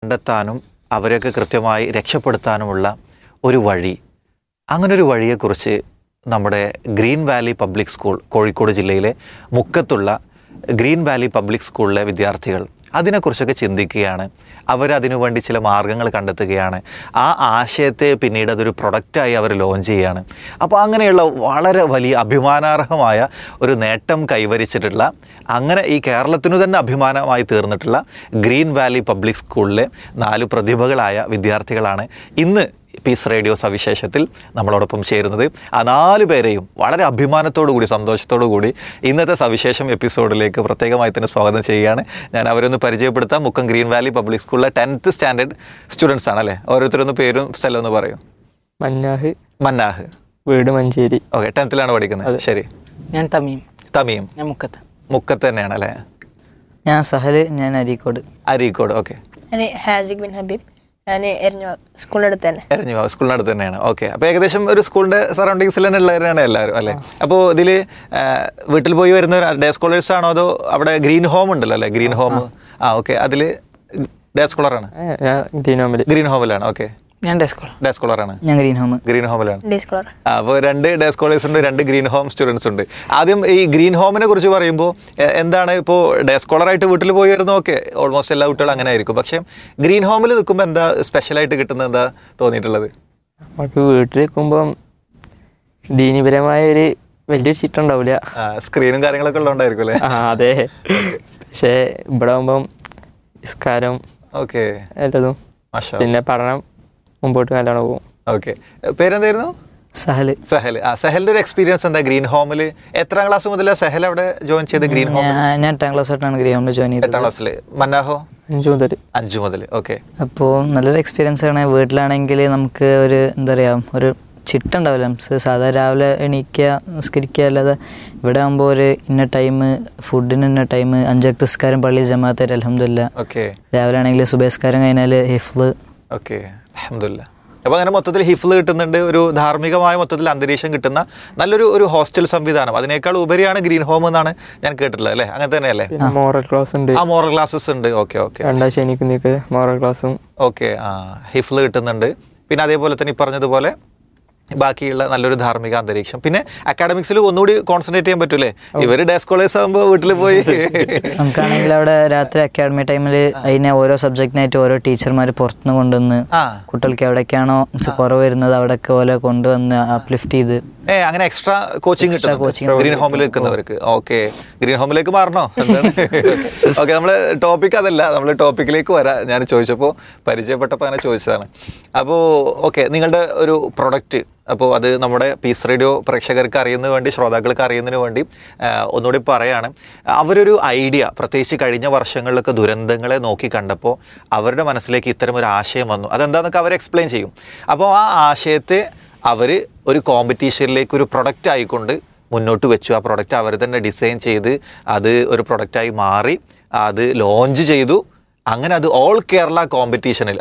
കണ്ടെത്താനും അവരെയൊക്കെ കൃത്യമായി രക്ഷപ്പെടുത്താനുമുള്ള ഒരു വഴി, അങ്ങനൊരു വഴിയെക്കുറിച്ച് നമ്മുടെ green Valley public school, Kozhikode ജില്ലയിലെ മുക്കത്തുള്ള ഗ്രീൻ വാലി പബ്ലിക് സ്കൂളിലെ വിദ്യാർത്ഥികൾ അതിനെക്കുറിച്ചൊക്കെ ചിന്തിക്കുകയാണ്. അവരതിനു വേണ്ടി ചില മാർഗങ്ങൾ കണ്ടെത്തുകയാണ്. ആ ആശയത്തെ പിന്നീട് അതൊരു പ്രൊഡക്റ്റായി അവർ ലോഞ്ച് ചെയ്യുകയാണ്. അപ്പോൾ അങ്ങനെയുള്ള വളരെ വലിയ അഭിമാനാർഹമായ ഒരു നേട്ടം കൈവരിച്ചിട്ടുള്ള, അങ്ങനെ ഈ കേരളത്തിനു തന്നെ അഭിമാനമായി തീർന്നിട്ടുള്ള ഗ്രീൻ വാലി പബ്ലിക് സ്കൂളിലെ 4 പ്രതിഭകളായ വിദ്യാർത്ഥികളാണ് ഇന്ന് പീസ് റേഡിയോ സവിശേഷത്തിൽ നമ്മളോടൊപ്പം ചേരുന്നത്. ആ 4 പേരെയും വളരെ അഭിമാനത്തോടു കൂടി, സന്തോഷത്തോടു കൂടി ഇന്നത്തെ സവിശേഷം എപ്പിസോഡിലേക്ക് പ്രത്യേകമായി തന്നെ സ്വാഗതം ചെയ്യുകയാണ്. ഞാൻ അവരൊന്ന് പരിചയപ്പെടുത്താം. മുക്കം ഗ്രീൻ വാലി പബ്ലിക് സ്കൂളിലെ 10th സ്റ്റാൻഡേർഡ് സ്റ്റുഡൻസ് ആണ് അല്ലേ? ഓരോരുത്തരൊന്ന് പേരും സ്ഥലമൊന്ന് പറയൂ. മന്നാഹ്, വീട് മഞ്ചേരി. ഓക്കെ, 10th പഠിക്കുന്നത്. ശരി. ഞാൻ തമീം, ഞാൻ മുക്കത്ത് തന്നെയാണ് അല്ലേ? ഞാൻ സഹല്, ഞാൻ അരീക്കോട്. ഓക്കെ. ഹാസിഖ് ബിൻ ഹബീബ്, ഞാൻ സ്കൂളിനടുത്ത് തന്നെയാണ്. ഓക്കെ. അപ്പോൾ ഏകദേശം ഒരു സ്കൂളിൻ്റെ സറൗണ്ടിങ്സിൽ തന്നെ ഉള്ളവരാണ് എല്ലാവരും അല്ലേ? അപ്പോൾ ഇതിൽ വീട്ടിൽ പോയി വരുന്ന ഡേ സ്കോളേഴ്സ് ആണോ അതോ അവിടെ ഗ്രീൻ ഹോം ഉണ്ടല്ലോ അല്ലേ? Green home. ഓക്കെ. അതിൽ ഡേ സ്കോളറാണ്? ഗ്രീൻ ഹോമിലാണ്. ഓക്കെ. ഞാൻ ഡേ സ്കോളറാണ്. ഞാൻ ഗ്രീൻ ഹോമിലാണ്. അപ്പോൾ 2 ഡേ സ്കോളേഴ്സ് ഉണ്ട്, 2 ഗ്രീൻ ഹോം സ്റ്റുഡൻസ് ഉണ്ട്. ആദ്യം ഈ ഗ്രീൻ ഹോമിനെ കുറിച്ച് പറയുമ്പോൾ എന്താണ്, ഇപ്പോൾ ഡേ സ്കോളറായിട്ട് വീട്ടിൽ പോയി വരുന്നത് ഓക്കെ, ഓൾമോസ്റ്റ് എല്ലാ കുട്ടികളും അങ്ങനെ ആയിരിക്കും. പക്ഷേ ഗ്രീൻ ഹോമിൽ നിൽക്കുമ്പോൾ എന്താ സ്പെഷ്യലായിട്ട് കിട്ടുന്നത്, എന്താ തോന്നിയിട്ടുള്ളത്? നമുക്ക് വീട്ടിൽ നിൽക്കുമ്പം ദീനീപരമായ ഒരു വലിയൊരു ചിട്ടുണ്ടാവില്ല, സ്ക്രീനും കാര്യങ്ങളൊക്കെ ഉള്ളതുകൊണ്ടായിരിക്കും അല്ലേ? അതെ. പക്ഷേ ഇവിടെ ആകുമ്പം നിസ്കാരം ഓക്കെ എല്ലാതും, പിന്നെ പഠനം മുമ്പോട്ട് നല്ലോണം പോകും. ഓക്കെ. പേരെന്തായിരുന്നു? സഹല്. സഹലിന്റെ ഒരു എക്സ്പീരിയൻസ് എന്താ ഗ്രീൻ ഹോമിൽ? എത്രാം ക്ലാസ് മുതലാണ് സഹൽ അവിടെ ജോയിൻ ചെയ്ത് ഗ്രീൻ ഹോം? ഞാൻ 8ാം ക്ലാസ് തൊട്ടാണ് ഗ്രീൻ ഹോമിൽ ജോയിൻ ചെയ്തത്. 8ാം ക്ലാസ്സിൽ. മന്നാഹോ? 5 മുതൽ. ഓക്കെ. അപ്പോൾ നല്ലൊരു എക്സ്പീരിയൻസ് ആണ്. വീട്ടിലാണെങ്കിൽ നമുക്ക് ഒരു എന്താ പറയുക, ഒരു ചിട്ടുണ്ടാവില്ല. സാധാരണ രാവിലെ എണീക്കുക, നിസ്കരിക്കുക, അല്ലാതെ ഇവിടെ ആകുമ്പോൾ ഒരു ഇന്ന ടൈം, ഫുഡിന് ഇന്ന ടൈം, 5 വക്ത് നിസ്കാരം പള്ളിയിൽ ജമാഅത്തായിട്ട് അൽഹംദുലില്ലാ. ഓക്കെ. രാവിലെ ആണെങ്കിൽ സുബഹിസ്കാരം കഴിഞ്ഞാൽ ഹിഫ്ള്. ഓക്കെ, അൽഹംദുലില്ലാ. അപ്പോൾ അങ്ങനെ മൊത്തത്തിൽ ഹിഫ്ള് കിട്ടുന്നുണ്ട്, ഒരു ധാർമ്മികമായ മൊത്തത്തിൽ അന്തരീക്ഷം കിട്ടുന്ന നല്ലൊരു ഹോസ്റ്റൽ സംവിധാനം. അതിനേക്കാൾ ഉപരിയാണ് ഗ്രീൻ ഹോം എന്നാണ് ഞാൻ കേട്ടിട്ടുള്ളത് അല്ലേ? അങ്ങനെ തന്നെയല്ലേ? മോറൽ ക്ലാസ് ഉണ്ട്. മോറൽ ക്ലാസ്സസ് ഉണ്ട്. ഓക്കെ. 2 ശനിക്ക് മോറൽ ക്ലാസ്സും. ഓക്കെ. ഹിഫ്ള് കിട്ടുന്നുണ്ട്. പിന്നെ അതേപോലെ തന്നെ ഈ പറഞ്ഞതുപോലെ ബാക്കിയുള്ള നല്ലൊരു ധാർമ്മിക അന്തരീക്ഷം. പിന്നെ അക്കാഡമിക്സിൽ ഒന്നുകൂടി കോൺസെൻട്രേറ്റ് ചെയ്യാൻ പറ്റൂലേ? ഇവര് ഡേ സ്കോളേഴ്സ് ആകുമ്പോൾ വീട്ടിൽ പോയി നമുക്കാണെങ്കിൽ അവിടെ രാത്രി അക്കാഡമി ടൈമിൽ അതിനെ ഓരോ സബ്ജക്റ്റിനായിട്ട് ഓരോ ടീച്ചർമാർ പുറത്തുനിന്ന് കൊണ്ടുവന്ന് കുട്ടികൾക്ക് എവിടേക്കാണോ കുറവ് വരുന്നത് അവിടെയൊക്കെ പോലെ കൊണ്ടുവന്ന് അപ്ലിഫ്റ്റ് ചെയ്ത് അങ്ങനെ എക്സ്ട്രാ കോച്ചിങ് കിട്ടും ഗ്രീൻ ഹോമിൽ നിൽക്കുന്നവർക്ക്. Okay, green ഹോമിലേക്ക് മാറണോ? ഓക്കെ, നമ്മൾ ടോപ്പിക് അതല്ല, നമ്മൾ ടോപ്പിക്കിലേക്ക് വരാം. ഞാൻ ചോദിച്ചപ്പോൾ പരിചയപ്പെട്ടപ്പോൾ അങ്ങനെ ചോദിച്ചതാണ്. അപ്പോൾ ഓക്കെ, നിങ്ങളുടെ ഒരു പ്രൊഡക്റ്റ്, അപ്പോൾ അത് നമ്മുടെ പീസ് റേഡിയോ പ്രേക്ഷകർക്ക് അറിയുന്നതിന് വേണ്ടി, ശ്രോതാക്കൾക്ക് അറിയുന്നതിന് വേണ്ടി ഒന്നുകൂടി പറയാണ്. അവരൊരു ഐഡിയ, പ്രത്യേകിച്ച് കഴിഞ്ഞ വർഷങ്ങളിലൊക്കെ ദുരന്തങ്ങളെ നോക്കി കണ്ടപ്പോൾ അവരുടെ മനസ്സിലേക്ക് ഇത്തരം ഒരു ആശയം വന്നു. അതെന്താണെന്നൊക്കെ അവർ എക്സ്പ്ലെയിൻ ചെയ്യും. അപ്പോൾ ആ ആശയത്തെ അവർ ഒരു കോമ്പറ്റീഷനിലേക്ക് ഒരു പ്രൊഡക്റ്റ് ആയിക്കൊണ്ട് മുന്നോട്ട് വെച്ചു. ആ പ്രൊഡക്റ്റ് അവർ തന്നെ ഡിസൈൻ ചെയ്ത് അത് ഒരു പ്രൊഡക്റ്റായി മാറി, അത് ലോഞ്ച് ചെയ്തു. അങ്ങനെ അത് ഓൾ കേരള കോമ്പറ്റീഷനിൽ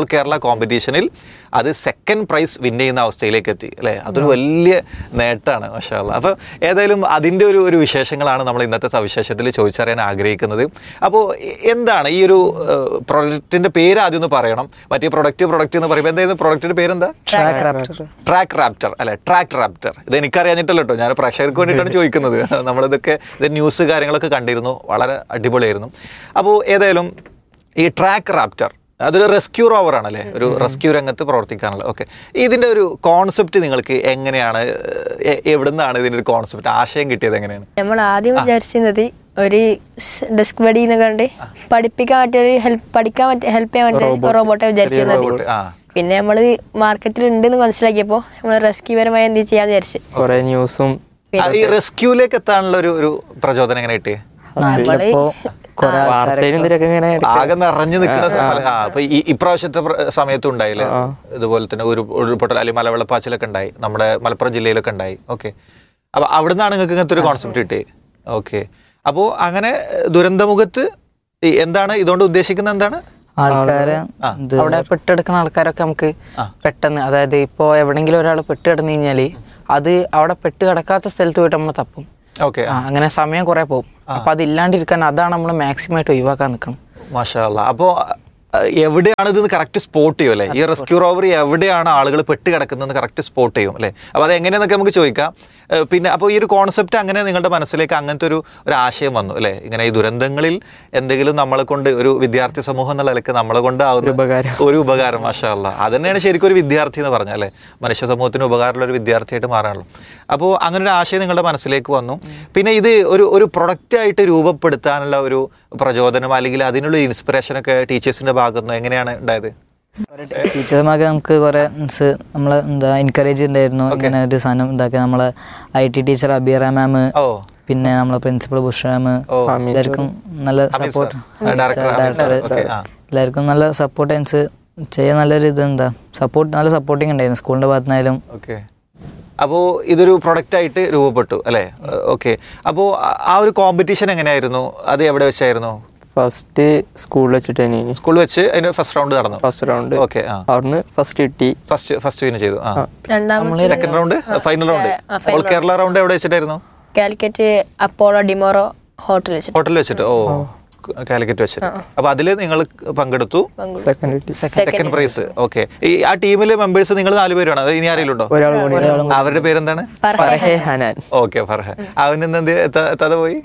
അത് 2nd പ്രൈസ് വിൻ ചെയ്യുന്ന അവസ്ഥയിലേക്ക് എത്തി അല്ലേ? അതൊരു വലിയ നേട്ടമാണ്. മാഷാ അല്ലാഹ്. അപ്പോൾ ഏതായാലും അതിൻ്റെ ഒരു വിശേഷങ്ങളാണ് നമ്മൾ ഇന്നത്തെ സവിശേഷത്തിൽ ചോദിച്ചറിയാൻ ആഗ്രഹിക്കുന്നത്. അപ്പോൾ എന്താണ് ഈ ഒരു പ്രൊഡക്റ്റിൻ്റെ പേര് ആദ്യം ഒന്ന് പറയണം. മറ്റേ പ്രൊഡക്റ്റ് എന്ന് പറയുമ്പോൾ എന്തായിരുന്നു പ്രൊഡക്റ്റിൻ്റെ പേരെന്താ? ട്രാക്ക് റാപ്റ്റർ അല്ലെ? Track Raptor. ഇത് എനിക്കറിയാഞ്ഞിട്ടല്ലോ കേട്ടോ, ഞാൻ പ്രേക്ഷകർക്ക് വേണ്ടിയിട്ടാണ് ചോദിക്കുന്നത്. നമ്മളിതൊക്കെ ന്യൂസ് കാര്യങ്ങളൊക്കെ കണ്ടിരുന്നു, വളരെ അടിപൊളിയായിരുന്നു. അപ്പോൾ ഏതായാലും ഈ ട്രാക്ക് റാപ്റ്റർ അതൊരു റെസ്ക്യൂ റോവർ ആണല്ലേ? ഒരു റെസ്ക്യൂ രംഗത്ത് പ്രവർത്തിക്കാനുള്ള. ഓക്കെ, ഇതിൻ്റെ ഒരു കോൺസെപ്റ്റ് നിങ്ങൾക്ക് എങ്ങനെയാണ്, എവിടെ നിന്നാണ് ഇതിൻ്റെ ഒരു കോൺസെപ്റ്റ്, ആശയം കിട്ടിയത് എങ്ങനെയാണ്? നമ്മൾ ആദ്യം വിചാരിച്ചിരുന്നത് ഒരു ഡെസ്ക് ബഡി കണ്ട് പഠിപ്പിക്കാൻ പറ്റിയ പഠിക്കാൻ ഹെൽപ്പ് ചെയ്യാൻ പറ്റിയ റോബോട്ടെ വിചാരിച്ചിരുന്നത്. പിന്നെ നമ്മൾ മാർക്കറ്റിൽ ഉണ്ടെന്ന് മനസ്സിലാക്കിയപ്പോൾ നമ്മൾ റെസ്ക്യൂ പരമായി എന്ത് ചെയ്യാന്ന് വിചാരിച്ചു. കുറെ ന്യൂസും ഈ റെസ്ക്യൂലേക്ക് എത്താനുള്ള ഒരു പ്രചോദനം എങ്ങനെ കിട്ടിയേ? ആകെ നിറഞ്ഞു നിൽക്കുന്ന അപ്പൊ ഇപ്രാവശ്യത്തെ സമയത്തും ഉണ്ടായില്ലേ ഇതുപോലെ തന്നെ ഉരുൾപൊട്ടൽ അല്ലെങ്കിൽ മലവെള്ളപ്പാച്ചിലൊക്കെ ഉണ്ടായി, നമ്മുടെ മലപ്പുറം ജില്ലയിലൊക്കെ ഉണ്ടായി. ഓക്കെ, അപ്പൊ അവിടുന്നാണ് നിങ്ങൾക്ക് ഇങ്ങനത്തെ ഒരു കോൺസെപ്റ്റ് കിട്ടിയത്. ഓക്കെ, അപ്പോ അങ്ങനെ ദുരന്തമുഖത്ത് എന്താണ് ഇതുകൊണ്ട് ഉദ്ദേശിക്കുന്നത്? എന്താണ് ആൾക്കാരെ അവിടെ പെട്ടെടുക്കുന്ന ആൾക്കാരൊക്കെ നമുക്ക് പെട്ടെന്ന്, അതായത് ഇപ്പോൾ എവിടെയെങ്കിലും ഒരാൾ പെട്ടെടുന്നു കഴിഞ്ഞാൽ അത് അവിടെ പെട്ട് കിടക്കാത്ത സ്ഥലത്ത് പോയിട്ട് നമ്മൾ തപ്പും. അങ്ങനെ സമയം കുറെ പോകും. അപ്പൊ അതില്ലാണ്ടിരിക്കാൻ അതാണ് നമ്മൾ മാക്സിമം ആയിട്ട് ഒഴിവാക്കാൻ നിൽക്കണം. മാഷാ അല്ലാഹ്. അപ്പോൾ എവിടെയാണ് ഇത് കറക്റ്റ് സ്പോട്ട് ചെയ്യും അല്ലേ? ഈ റെസ്ക്യൂ റോവറി എവിടെയാണ് ആളുകൾ പെട്ട് കിടക്കുന്നതെന്ന് കറക്റ്റ് സ്പോട്ട് ചെയ്യും അല്ലേ? അപ്പോൾ അത് എങ്ങനെയെന്നൊക്കെ നമുക്ക് ചോദിക്കാം. പിന്നെ അപ്പോൾ ഈ ഒരു കോൺസെപ്റ്റ് അങ്ങനെ നിങ്ങളുടെ മനസ്സിലേക്ക് അങ്ങനത്തെ ഒരു ആശയം വന്നു അല്ലേ? ഇങ്ങനെ ഈ ദുരന്തങ്ങളിൽ എന്തെങ്കിലും നമ്മളെ കൊണ്ട് ഒരു വിദ്യാർത്ഥി സമൂഹം എന്നുള്ള നിലയ്ക്ക് നമ്മളെ കൊണ്ട് ആവുന്ന ഒരു ഉപകാരം, മാഷാ അല്ലാ, അത് തന്നെയാണ് ശരിക്കും ഒരു വിദ്യാർത്ഥി എന്ന് പറഞ്ഞാൽ അല്ലേ? മനുഷ്യ സമൂഹത്തിന് ഉപകാരമുള്ള ഒരു വിദ്യാർത്ഥിയായിട്ട് മാറാനുള്ളൂ. അപ്പോൾ അങ്ങനെ ഒരു ആശയം നിങ്ങളുടെ മനസ്സിലേക്ക് വന്നു. പിന്നെ ഇത് ഒരു പ്രൊഡക്റ്റായിട്ട് രൂപപ്പെടുത്താനുള്ള ഒരു പ്രചോദനം അല്ലെങ്കിൽ അതിനുള്ള ഇൻസ്പിറേഷനൊക്കെ ടീച്ചേഴ്സിൻ്റെ ഭാഗത്തുനിന്ന് എങ്ങനെയാണ് ഉണ്ടായത്? ടീച്ചർമാർക്ക് നമുക്ക് കുറെ മീൻസ് നമ്മളെ എൻകറേജ് ഉണ്ടായിരുന്നു ഇങ്ങനെ ഒരു സാധനം ഇതാക്കി. നമ്മളെ IT ടീച്ചർ അബീറ മാം, പിന്നെ നമ്മളെ പ്രിൻസിപ്പൾ ബുഷ മാം, എല്ലാവർക്കും നല്ല സപ്പോർട്ട്, ഡയറക്ടർ എല്ലാവർക്കും നല്ല സപ്പോർട്ട് ചെയ്യാൻ നല്ലൊരു സപ്പോർട്ട്, നല്ല സപ്പോർട്ടിങ് ഉണ്ടായിരുന്നു സ്കൂളിൻ്റെ ഭാഗത്തുനിന്നായാലും. ഓക്കെ, അപ്പോൾ ഇതൊരു പ്രൊഡക്റ്റായിട്ട് രൂപപ്പെട്ടു അല്ലേ? ഓക്കെ, അപ്പോൾ ആ ഒരു കോമ്പറ്റീഷൻ എങ്ങനെയായിരുന്നു? അത് എവിടെ വെച്ചായിരുന്നു? ഫസ്റ്റ് സ്കൂളിൽ വെച്ചിട്ട് തന്നെ. സ്കൂളിൽ വെച്ച് അതിന് ഫസ്റ്റ് റൗണ്ട് നടന്നു. First round. ഓക്കെ, അവിടുന്ന് ഫസ്റ്റ് കിട്ടി. ഫസ്റ്റ് വിൻ ചെയ്തു. Second round, final round, all Kerala round എവിടെ വെച്ചിട്ടായിരുന്നു? കാലിക്കറ്റ് അപ്പോളോ ഡിമോറോ ഹോട്ടൽ വെച്ചിട്ട്. ഓ, കാലിക്കറ്റ് വെച്ചിട്ട്. അപ്പൊ അതില് നിങ്ങൾ പങ്കെടുത്തു, സെക്കൻഡ് പ്രൈസ്. ഓക്കെ, ആ ടീമിലെ മെമ്പേഴ്സ് നിങ്ങൾ 4 പേരാണ്? അത് ഇനി ആരെങ്കിലും ഉണ്ടോ? അവരുടെ പേരെന്താണ്? ഓക്കെ, ഫർഹ. അവനെന്ത് എത്താതെ പോയി?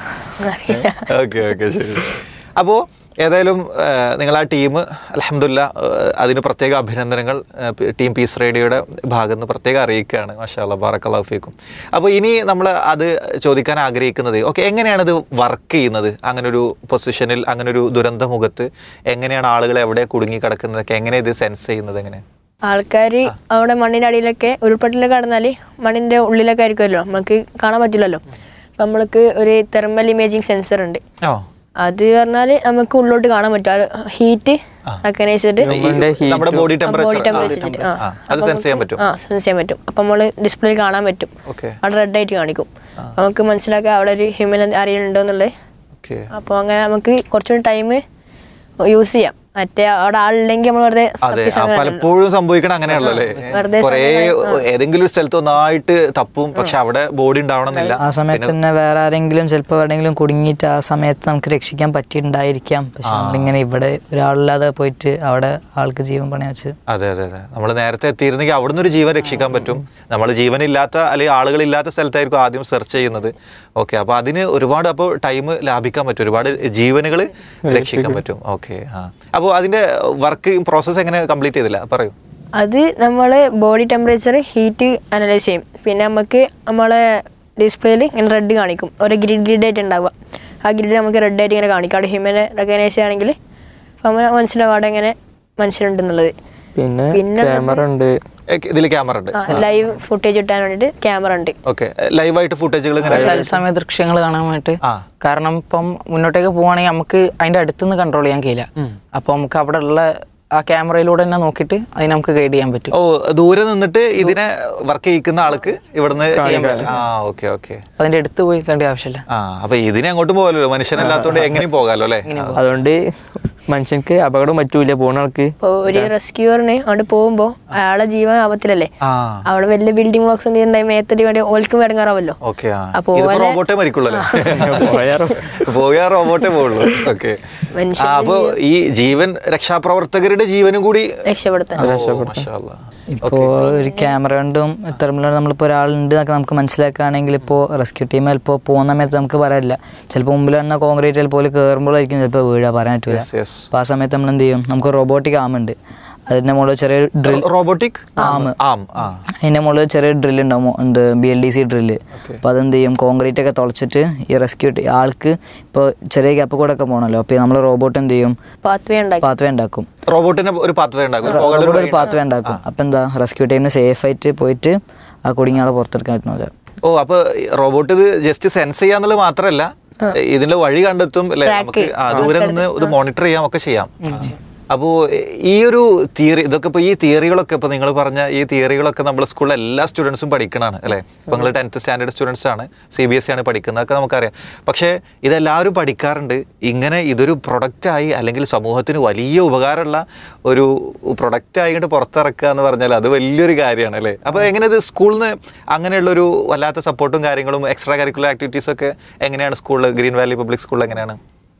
ഓക്കെ, ശരി. അപ്പോൾ ഏതായാലും നിങ്ങൾ ആ ടീം അൽഹംദുലില്ലാ, അതിന് പ്രത്യേക അഭിനന്ദനങ്ങൾ ടീം പീസ് റേഡിയോയുടെ ഭാഗത്ത് നിന്ന് പ്രത്യേകം അറിയിക്കുകയാണ്. മാഷാ അല്ലാ, ബാറക്കല്ലാഹു ഫീക്കും. അപ്പോൾ ഇനി നമ്മൾ അത് ചോദിക്കാൻ ആഗ്രഹിക്കുന്നത്, ഓക്കെ, എങ്ങനെയാണ് ഇത് വർക്ക് ചെയ്യുന്നത്? അങ്ങനൊരു പൊസിഷനിൽ, അങ്ങനൊരു ദുരന്തമുഖത്ത് എങ്ങനെയാണ് ആളുകൾ എവിടെ കുടുങ്ങി കിടക്കുന്നതൊക്കെ എങ്ങനെ ഇത് സെൻസ് ചെയ്യുന്നത്? എങ്ങനെ ആൾക്കാർ അവിടെ മണ്ണിൻ്റെ അടിയിലൊക്കെ ഉരുൾപൊട്ടലൊക്കെ കടന്നാൽ മണ്ണിൻ്റെ ഉള്ളിലൊക്കെ ആയിരിക്കുമല്ലോ, നമുക്ക് കാണാൻ പറ്റില്ലല്ലോ. അപ്പം നമ്മൾക്ക് ഒരു തെർമൽ ഇമേജിങ് സെൻസർ ഉണ്ട്. അത് പറഞ്ഞാൽ നമുക്ക് ഉള്ളോട്ട് കാണാൻ പറ്റും. ഹീറ്റ് റെക്കഗ്നൈസ് ചെയ്തിട്ട് നമ്മുടെ ബോഡി ടെമ്പറേച്ചർ സെൻസ് ചെയ്യാൻ പറ്റും. അപ്പം നമ്മൾ ഡിസ്പ്ലേയിൽ കാണാൻ പറ്റും. അവിടെ റെഡ് ആയിട്ട് കാണിക്കും. നമുക്ക് മനസ്സിലാക്കാം അവിടെ ഒരു ഹ്യൂമൻ ആരെങ്കിലും ഉണ്ടോ എന്നുള്ളത്. അപ്പോൾ അങ്ങനെ നമുക്ക് കുറച്ചുകൂടി ടൈം യൂസ് ചെയ്യാം. മറ്റേ അവിടെ ആളുണ്ടെങ്കിൽ നമ്മൾ വെറുതെ പലപ്പോഴും സംഭവിക്കണം അങ്ങനെയുള്ളല്ലേ? കുറേ ഏതെങ്കിലും ഒരു സ്ഥലത്ത് ഒന്നായിട്ട് തപ്പും, പക്ഷെ അവിടെ ബോഡി ഉണ്ടാവണമെന്നില്ല. ആ സമയത്ത് തന്നെ വേറെ ആരെങ്കിലും ചിലപ്പോൾ എവിടെയെങ്കിലും കുടുങ്ങിയിട്ട് ആ സമയത്ത് നമുക്ക് രക്ഷിക്കാൻ പറ്റിയിട്ടുണ്ടായിരിക്കാം. പക്ഷെ നമ്മളിങ്ങനെ ഇവിടെ ഒരാളില്ലാതെ പോയിട്ട് അവിടെ ആൾക്ക് ജീവൻ പണി വെച്ച്. അതെ, നമ്മൾ നേരത്തെ എത്തിയിരുന്നെങ്കിൽ അവിടുന്ന് ഒരു ജീവൻ രക്ഷിക്കാൻ പറ്റും. നമ്മൾ ജീവനില്ലാത്ത അല്ലെങ്കിൽ ആളുകളില്ലാത്ത സ്ഥലത്തായിരിക്കും ആദ്യം സെർച്ച് ചെയ്യുന്നത്. ഓക്കെ, അപ്പോൾ അതിന് ഒരുപാട് അപ്പോൾ ടൈം ലാഭിക്കാൻ പറ്റും, ഒരുപാട് ജീവനുകൾ രക്ഷിക്കാൻ പറ്റും. ഓക്കെ, അപ്പോൾ അതിന്റെ വർക്ക് പ്രോസസ്സ് എങ്ങനെ കംപ്ലീറ്റ് ചെയ്തില്ല, പറയൂ. അത് നമ്മൾ ബോഡി ടെമ്പറേച്ചർ ഹീറ്റ് അനലൈസ് ചെയ്യും. പിന്നെ നമുക്ക് നമ്മളെ ഡിസ്പ്ലേയിൽ ഇങ്ങനെ റെഡ് കാണിക്കും, ഒരു ഗ്രിഡായിട്ട് ഉണ്ടാവുക. ആ ഗ്രിഡ് നമുക്ക് റെഡ് ആയിട്ട് ഇങ്ങനെ കാണിക്കും. അവിടെ ഹ്യൂമനെ റെക്കഗ്നൈസ് ചെയ്യുകയാണെങ്കിൽ നമ്മൾ മനസ്സിലാവും അവിടെ എങ്ങനെ മനുഷ്യരുണ്ടെന്നുള്ളത്. പിന്നെ ക്യാമറ ഉണ്ട്, ഇതിൽ ക്യാമറ ഉണ്ട്, ലൈവ് ഫുട്ടേജ് കിട്ടാൻ വേണ്ടിയിട്ട് ക്യാമറ ഉണ്ട്. ഓക്കെ, ലൈവായിട്ട് ഫുട്ടേജുകൾ തത്സമയ ദൃശ്യങ്ങൾ കാണാൻ വേണ്ടിയിട്ട്. കാരണം ഇപ്പം മുന്നോട്ടേക്ക് പോവുകയാണെങ്കിൽ നമുക്ക് അതിന്റെ അടുത്തുനിന്ന് കൺട്രോൾ ചെയ്യാൻ കഴിയില്ല. അപ്പൊ നമുക്ക് അവിടെ ഉള്ള ആ ക്യാമറയിലൂടെ തന്നെ നോക്കിയിട്ട് അതിനെ നമുക്ക് ഗൈഡ് ചെയ്യാൻ പറ്റും. ഓ, ദൂരെ നിന്നിട്ട് ഇതിനെ വർക്ക് ചെയ്യിക്കുന്ന ആൾക്ക് ഇവിടുന്ന് ചെയ്യാൻ പറ്റും. ഓക്കെ, അതിന്റെ അടുത്ത് പോയി തേണ്ട ആവശ്യമില്ല. അപ്പൊ ഇതിനെ അങ്ങോട്ടും പോകാലോ, മനുഷ്യനല്ലാത്തോണ്ട് എങ്ങനെയും പോകാലോ അല്ലെ? അതുകൊണ്ട് മനുഷ്യർക്ക് അപകടം പറ്റൂല പോണ ആൾക്ക്. ഇപ്പോൾ ഒരു റെസ്ക്യൂറിന് അവിടെ പോകുമ്പോൾ അയാളെ ജീവൻ ആപത്തിലല്ലേ? അവിടെ വലിയ ബിൽഡിംഗ് ബ്ലോക്സ് ഒന്നും മേത്തടി വേണ്ടി ഓൽക്കും ഇടങ്ങാറാവല്ലോ. റോബോട്ടേ മരിക്കുള്ളൂ, പോയാ റോബോട്ടേ പോകുള്ളൂ. ഓക്കെ, അപ്പൊ ഈ ജീവൻ രക്ഷാപ്രവർത്തകരുടെ ജീവനും കൂടി രക്ഷപ്പെടുത്താൻ. ഇപ്പോൾ ഒരു ക്യാമറ കൊണ്ടും തെർമൽ നമ്മളിപ്പോൾ ഒരാളുണ്ട് എന്നൊക്കെ നമുക്ക് മനസ്സിലാക്കുകയാണെങ്കിൽ ഇപ്പോൾ റെസ്ക്യൂ ടീം ചിലപ്പോൾ പോകുന്ന സമയത്ത് നമുക്ക് പറയാനില്ല. ചിലപ്പോൾ മുമ്പിൽ വന്ന കോൺക്രീറ്റ് ചിലപ്പോൾ കയറുമ്പോഴായിരിക്കും ചിലപ്പോൾ വീഴാൻ പറയാൻ പറ്റില്ല. അപ്പോൾ ആ സമയത്ത് നമ്മൾ എന്ത് ചെയ്യും, നമുക്ക് റോബോട്ടിക് ആം ഉണ്ട്, അതിൻ്റെ മുകളിൽ ചെറിയ ഡ്രിൽ, റോബോട്ടിക് അതിൻ്റെ മുകളിൽ ചെറിയ ഡ്രിൽ ഉണ്ടാവും, ഉണ്ട് BLDC ഡ്രില്ല്. അപ്പോൾ അതെന്ത് ചെയ്യും, കോൺക്രീറ്റ് ഒക്കെ തുളച്ചിട്ട് ഈ റെസ്ക്യൂ ആൾക്ക് ഇപ്പോൾ ചെറിയ ഗ്യാപ്പ് കൂടെ ഒക്കെ പോകണമല്ലോ. അപ്പോൾ നമ്മൾ റോബോട്ട് എന്ത് ചെയ്യും, പാത്വേ ഉണ്ടാക്കും, റോബോട്ടിന് ഒരു പാത്വേ ഉണ്ടാക്കും. അപ്പം എന്താ, റെസ്ക്യൂ ടീമിന് സേഫ് ആയിട്ട് പോയിട്ട് ആ കുടുങ്ങിയ ആളെ പുറത്തെടുക്കാൻ പറ്റുന്നില്ല. ഓ, അപ്പോൾ റോബോട്ട് ഇത് ജസ്റ്റ് സെൻസ് ചെയ്യാന്നുള്ളത് മാത്രമല്ല, ഇതിന്റെ വഴി കണ്ടെത്തും അല്ലെ, നമുക്ക് ദൂരെ നിന്ന് ഇത് മോണിറ്റർ ചെയ്യാം, ഒക്കെ ചെയ്യാം. അപ്പോൾ ഈ ഒരു തിയറി, ഇതൊക്കെ ഇപ്പോൾ ഈ തിയറികളൊക്കെ ഇപ്പോൾ നിങ്ങൾ പറഞ്ഞ ഈ തിയറികളൊക്കെ നമ്മൾ സ്കൂളിലെ എല്ലാ സ്റ്റുഡൻസും പഠിക്കണതാണ് അല്ലേ? ഇപ്പോൾ നിങ്ങൾ 10th സ്റ്റാൻഡേർഡ് സ്റ്റുഡൻസ് ആണ്, CBSE ആണ് പഠിക്കുന്നതൊക്കെ നമുക്കറിയാം. പക്ഷേ ഇതെല്ലാവരും പഠിക്കാറുണ്ട്. ഇങ്ങനെ ഇതൊരു പ്രൊഡക്റ്റായി അല്ലെങ്കിൽ സമൂഹത്തിന് വലിയ ഉപകാരമുള്ള ഒരു പ്രൊഡക്റ്റായിട്ട് പുറത്തിറക്കുക എന്ന് പറഞ്ഞാൽ അത് വലിയൊരു കാര്യമാണ് അല്ലേ? അപ്പോൾ എങ്ങനെ ഇത് സ്കൂളിൽ നിന്ന് അങ്ങനെയുള്ളൊരു വല്ലാത്ത സപ്പോർട്ടും കാര്യങ്ങളും എക്സ്ട്രാ കരിക്കുലർ ആക്ടിവിറ്റീസൊക്കെ എങ്ങനെയാണ് സ്കൂളിൽ, ഗ്രീൻ വാലി പബ്ലിക് സ്കൂളിൽ എങ്ങനെയാണ്?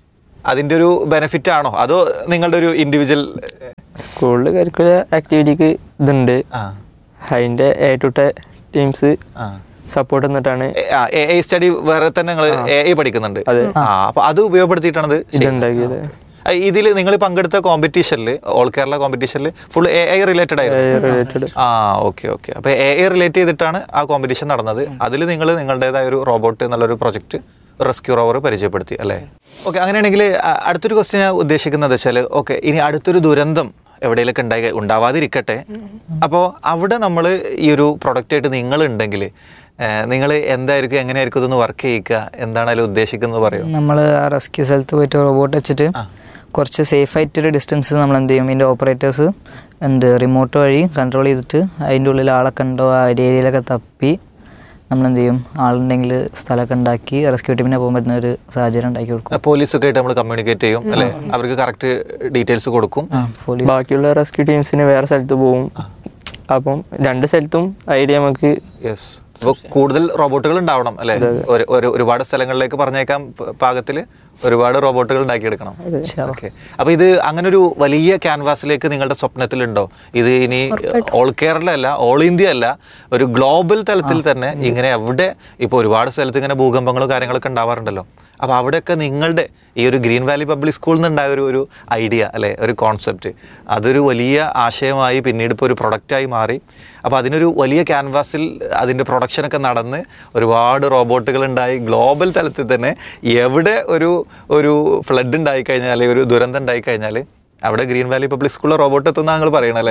അതിൻ്റെ ഒരു ബെനിഫിറ്റ് ആണോ അതോ നിങ്ങളുടെ ഒരു ഇൻഡിവിജ്വൽ? സ്കൂളിൽ കരിക്കുലർ ആക്ടിവിറ്റിക്ക് ഇതുണ്ട്, അതിൻ്റെ A to T teams support എന്നിട്ടാണ് സ്റ്റഡി വേറെ തന്നെ നിങ്ങൾ AI പഠിക്കുന്നുണ്ട്. അപ്പൊ അത് ഉപയോഗപ്പെടുത്തിയിട്ടാണ് ഇതുണ്ടാക്കിയത്. ഇതിൽ നിങ്ങൾ പങ്കെടുത്ത കോമ്പറ്റീഷനിൽ all Kerala കോമ്പറ്റീഷനിൽ full AI related ആയിരുന്നു. ഓക്കെ. അപ്പൊ AI റിലേറ്റ് ചെയ്തിട്ടാണ് ആ കോമ്പറ്റീഷൻ നടന്നത്. അതിൽ നിങ്ങൾ നിങ്ങളുടേതായ ഒരു റോബോട്ട് എന്നുള്ളൊരു പ്രൊജക്ട് റെസ്ക്യൂ റോവർ പരിചയപ്പെടുത്തി അല്ലേ? ഓക്കെ. അങ്ങനെയാണെങ്കിൽ അടുത്തൊരു ക്വസ്റ്റ്യൻ ഞാൻ ഉദ്ദേശിക്കുന്നത് വെച്ചാൽ, ഓക്കെ, ഇനി അടുത്തൊരു ദുരന്തം എവിടെയെങ്കിലൊക്കെ ഉണ്ടാവാതിരിക്കട്ടെ, അപ്പോൾ അവിടെ നമ്മൾ ഈ ഒരു പ്രൊഡക്റ്റായിട്ട് നിങ്ങളുണ്ടെങ്കിൽ നിങ്ങൾ എന്തായിരിക്കും, എങ്ങനെയായിരിക്കും ഇതൊന്ന് വർക്ക് ചെയ്യിക്കുക, എന്താണ് അതിൽ ഉദ്ദേശിക്കുന്നത് പറയും? നമ്മൾ ആ റെസ്ക്യൂ സ്ഥലത്ത് പോയിട്ട് റോബോട്ട് വെച്ചിട്ട് കുറച്ച് സേഫായിട്ടൊരു ഡിസ്റ്റൻസ് നമ്മൾ എന്ത് ചെയ്യും, ഇതിൻ്റെ ഓപ്പറേറ്റേഴ്സ് റിമോട്ട് വഴി കൺട്രോൾ ചെയ്തിട്ട് അതിൻ്റെ ഉള്ളിൽ ആളൊക്കെ ഉണ്ടോ ആ ഏരിയയിലൊക്കെ തപ്പി നമ്മളെന്ത് ചെയ്യും, ആളുണ്ടെങ്കിൽ സ്ഥലമൊക്കെ ഉണ്ടാക്കി റെസ്ക്യൂ ടീമിനെ പോകാൻ പറ്റുന്ന ഒരു സാഹചര്യം ഉണ്ടാക്കി കൊടുക്കും. പോലീസൊക്കെ ആയിട്ട് നമ്മൾ കമ്മ്യൂണിക്കേറ്റ് ചെയ്യും അല്ലേ, അവർക്ക് കറക്റ്റ് ഡീറ്റെയിൽസ് കൊടുക്കും. ബാക്കിയുള്ള റെസ്ക്യൂ ടീംസിന് വേറെ സ്ഥലത്ത് പോകും. അപ്പം 2 സ്ഥലത്തും ഐഡിയ നമുക്ക് അപ്പോൾ കൂടുതൽ റോബോട്ടുകൾ ഉണ്ടാവണം അല്ലേ? ഒരുപാട് സ്ഥലങ്ങളിലേക്ക് പറഞ്ഞേക്കാൻ പാകത്തിൽ ഒരുപാട് റോബോട്ടുകൾ ഉണ്ടാക്കിയെടുക്കണം. ഓക്കെ. അപ്പോൾ ഇത് അങ്ങനെ ഒരു വലിയ ക്യാൻവാസിലേക്ക് നിങ്ങളുടെ സ്വപ്നത്തിലുണ്ടോ? ഇത് ഇനി ഓൾ കേരള അല്ല, ഓൾ ഇന്ത്യ അല്ല, ഒരു ഗ്ലോബൽ തലത്തിൽ തന്നെ ഇങ്ങനെ എവിടെ ഇപ്പോൾ ഒരുപാട് സ്ഥലത്ത് ഇങ്ങനെ ഭൂകമ്പങ്ങളും കാര്യങ്ങളൊക്കെ ഉണ്ടാവാറുണ്ടല്ലോ. അപ്പോൾ അവിടെയൊക്കെ നിങ്ങളുടെ ഈ ഒരു ഗ്രീൻ വാലി പബ്ലിക് സ്കൂളിൽ നിന്നുണ്ടായ ഒരു ഐഡിയ അല്ലേ, ഒരു കോൺസെപ്റ്റ്, അതൊരു വലിയ ആശയമായി പിന്നീട് ഇപ്പോൾ ഒരു പ്രൊഡക്റ്റായി മാറി. അപ്പോൾ അതിനൊരു വലിയ ക്യാൻവാസിൽ അതിൻ്റെ പ്രൊഡക്ഷനൊക്കെ നടന്ന് ഒരുപാട് റോബോട്ടുകൾ ഉണ്ടായി. ഗ്ലോബൽ തലത്തിൽ തന്നെ എവിടെ ഒരു ഫ്ലഡ് ഉണ്ടായിക്കഴിഞ്ഞാൽ, ഒരു ദുരന്തം ഉണ്ടായിക്കഴിഞ്ഞാൽ അവിടെ ഗ്രീൻ വാലി പബ്ലിക് സ്കൂളിൽ റോബോട്ട് എത്തുന്ന ഞങ്ങൾ പറയണല്ലേ?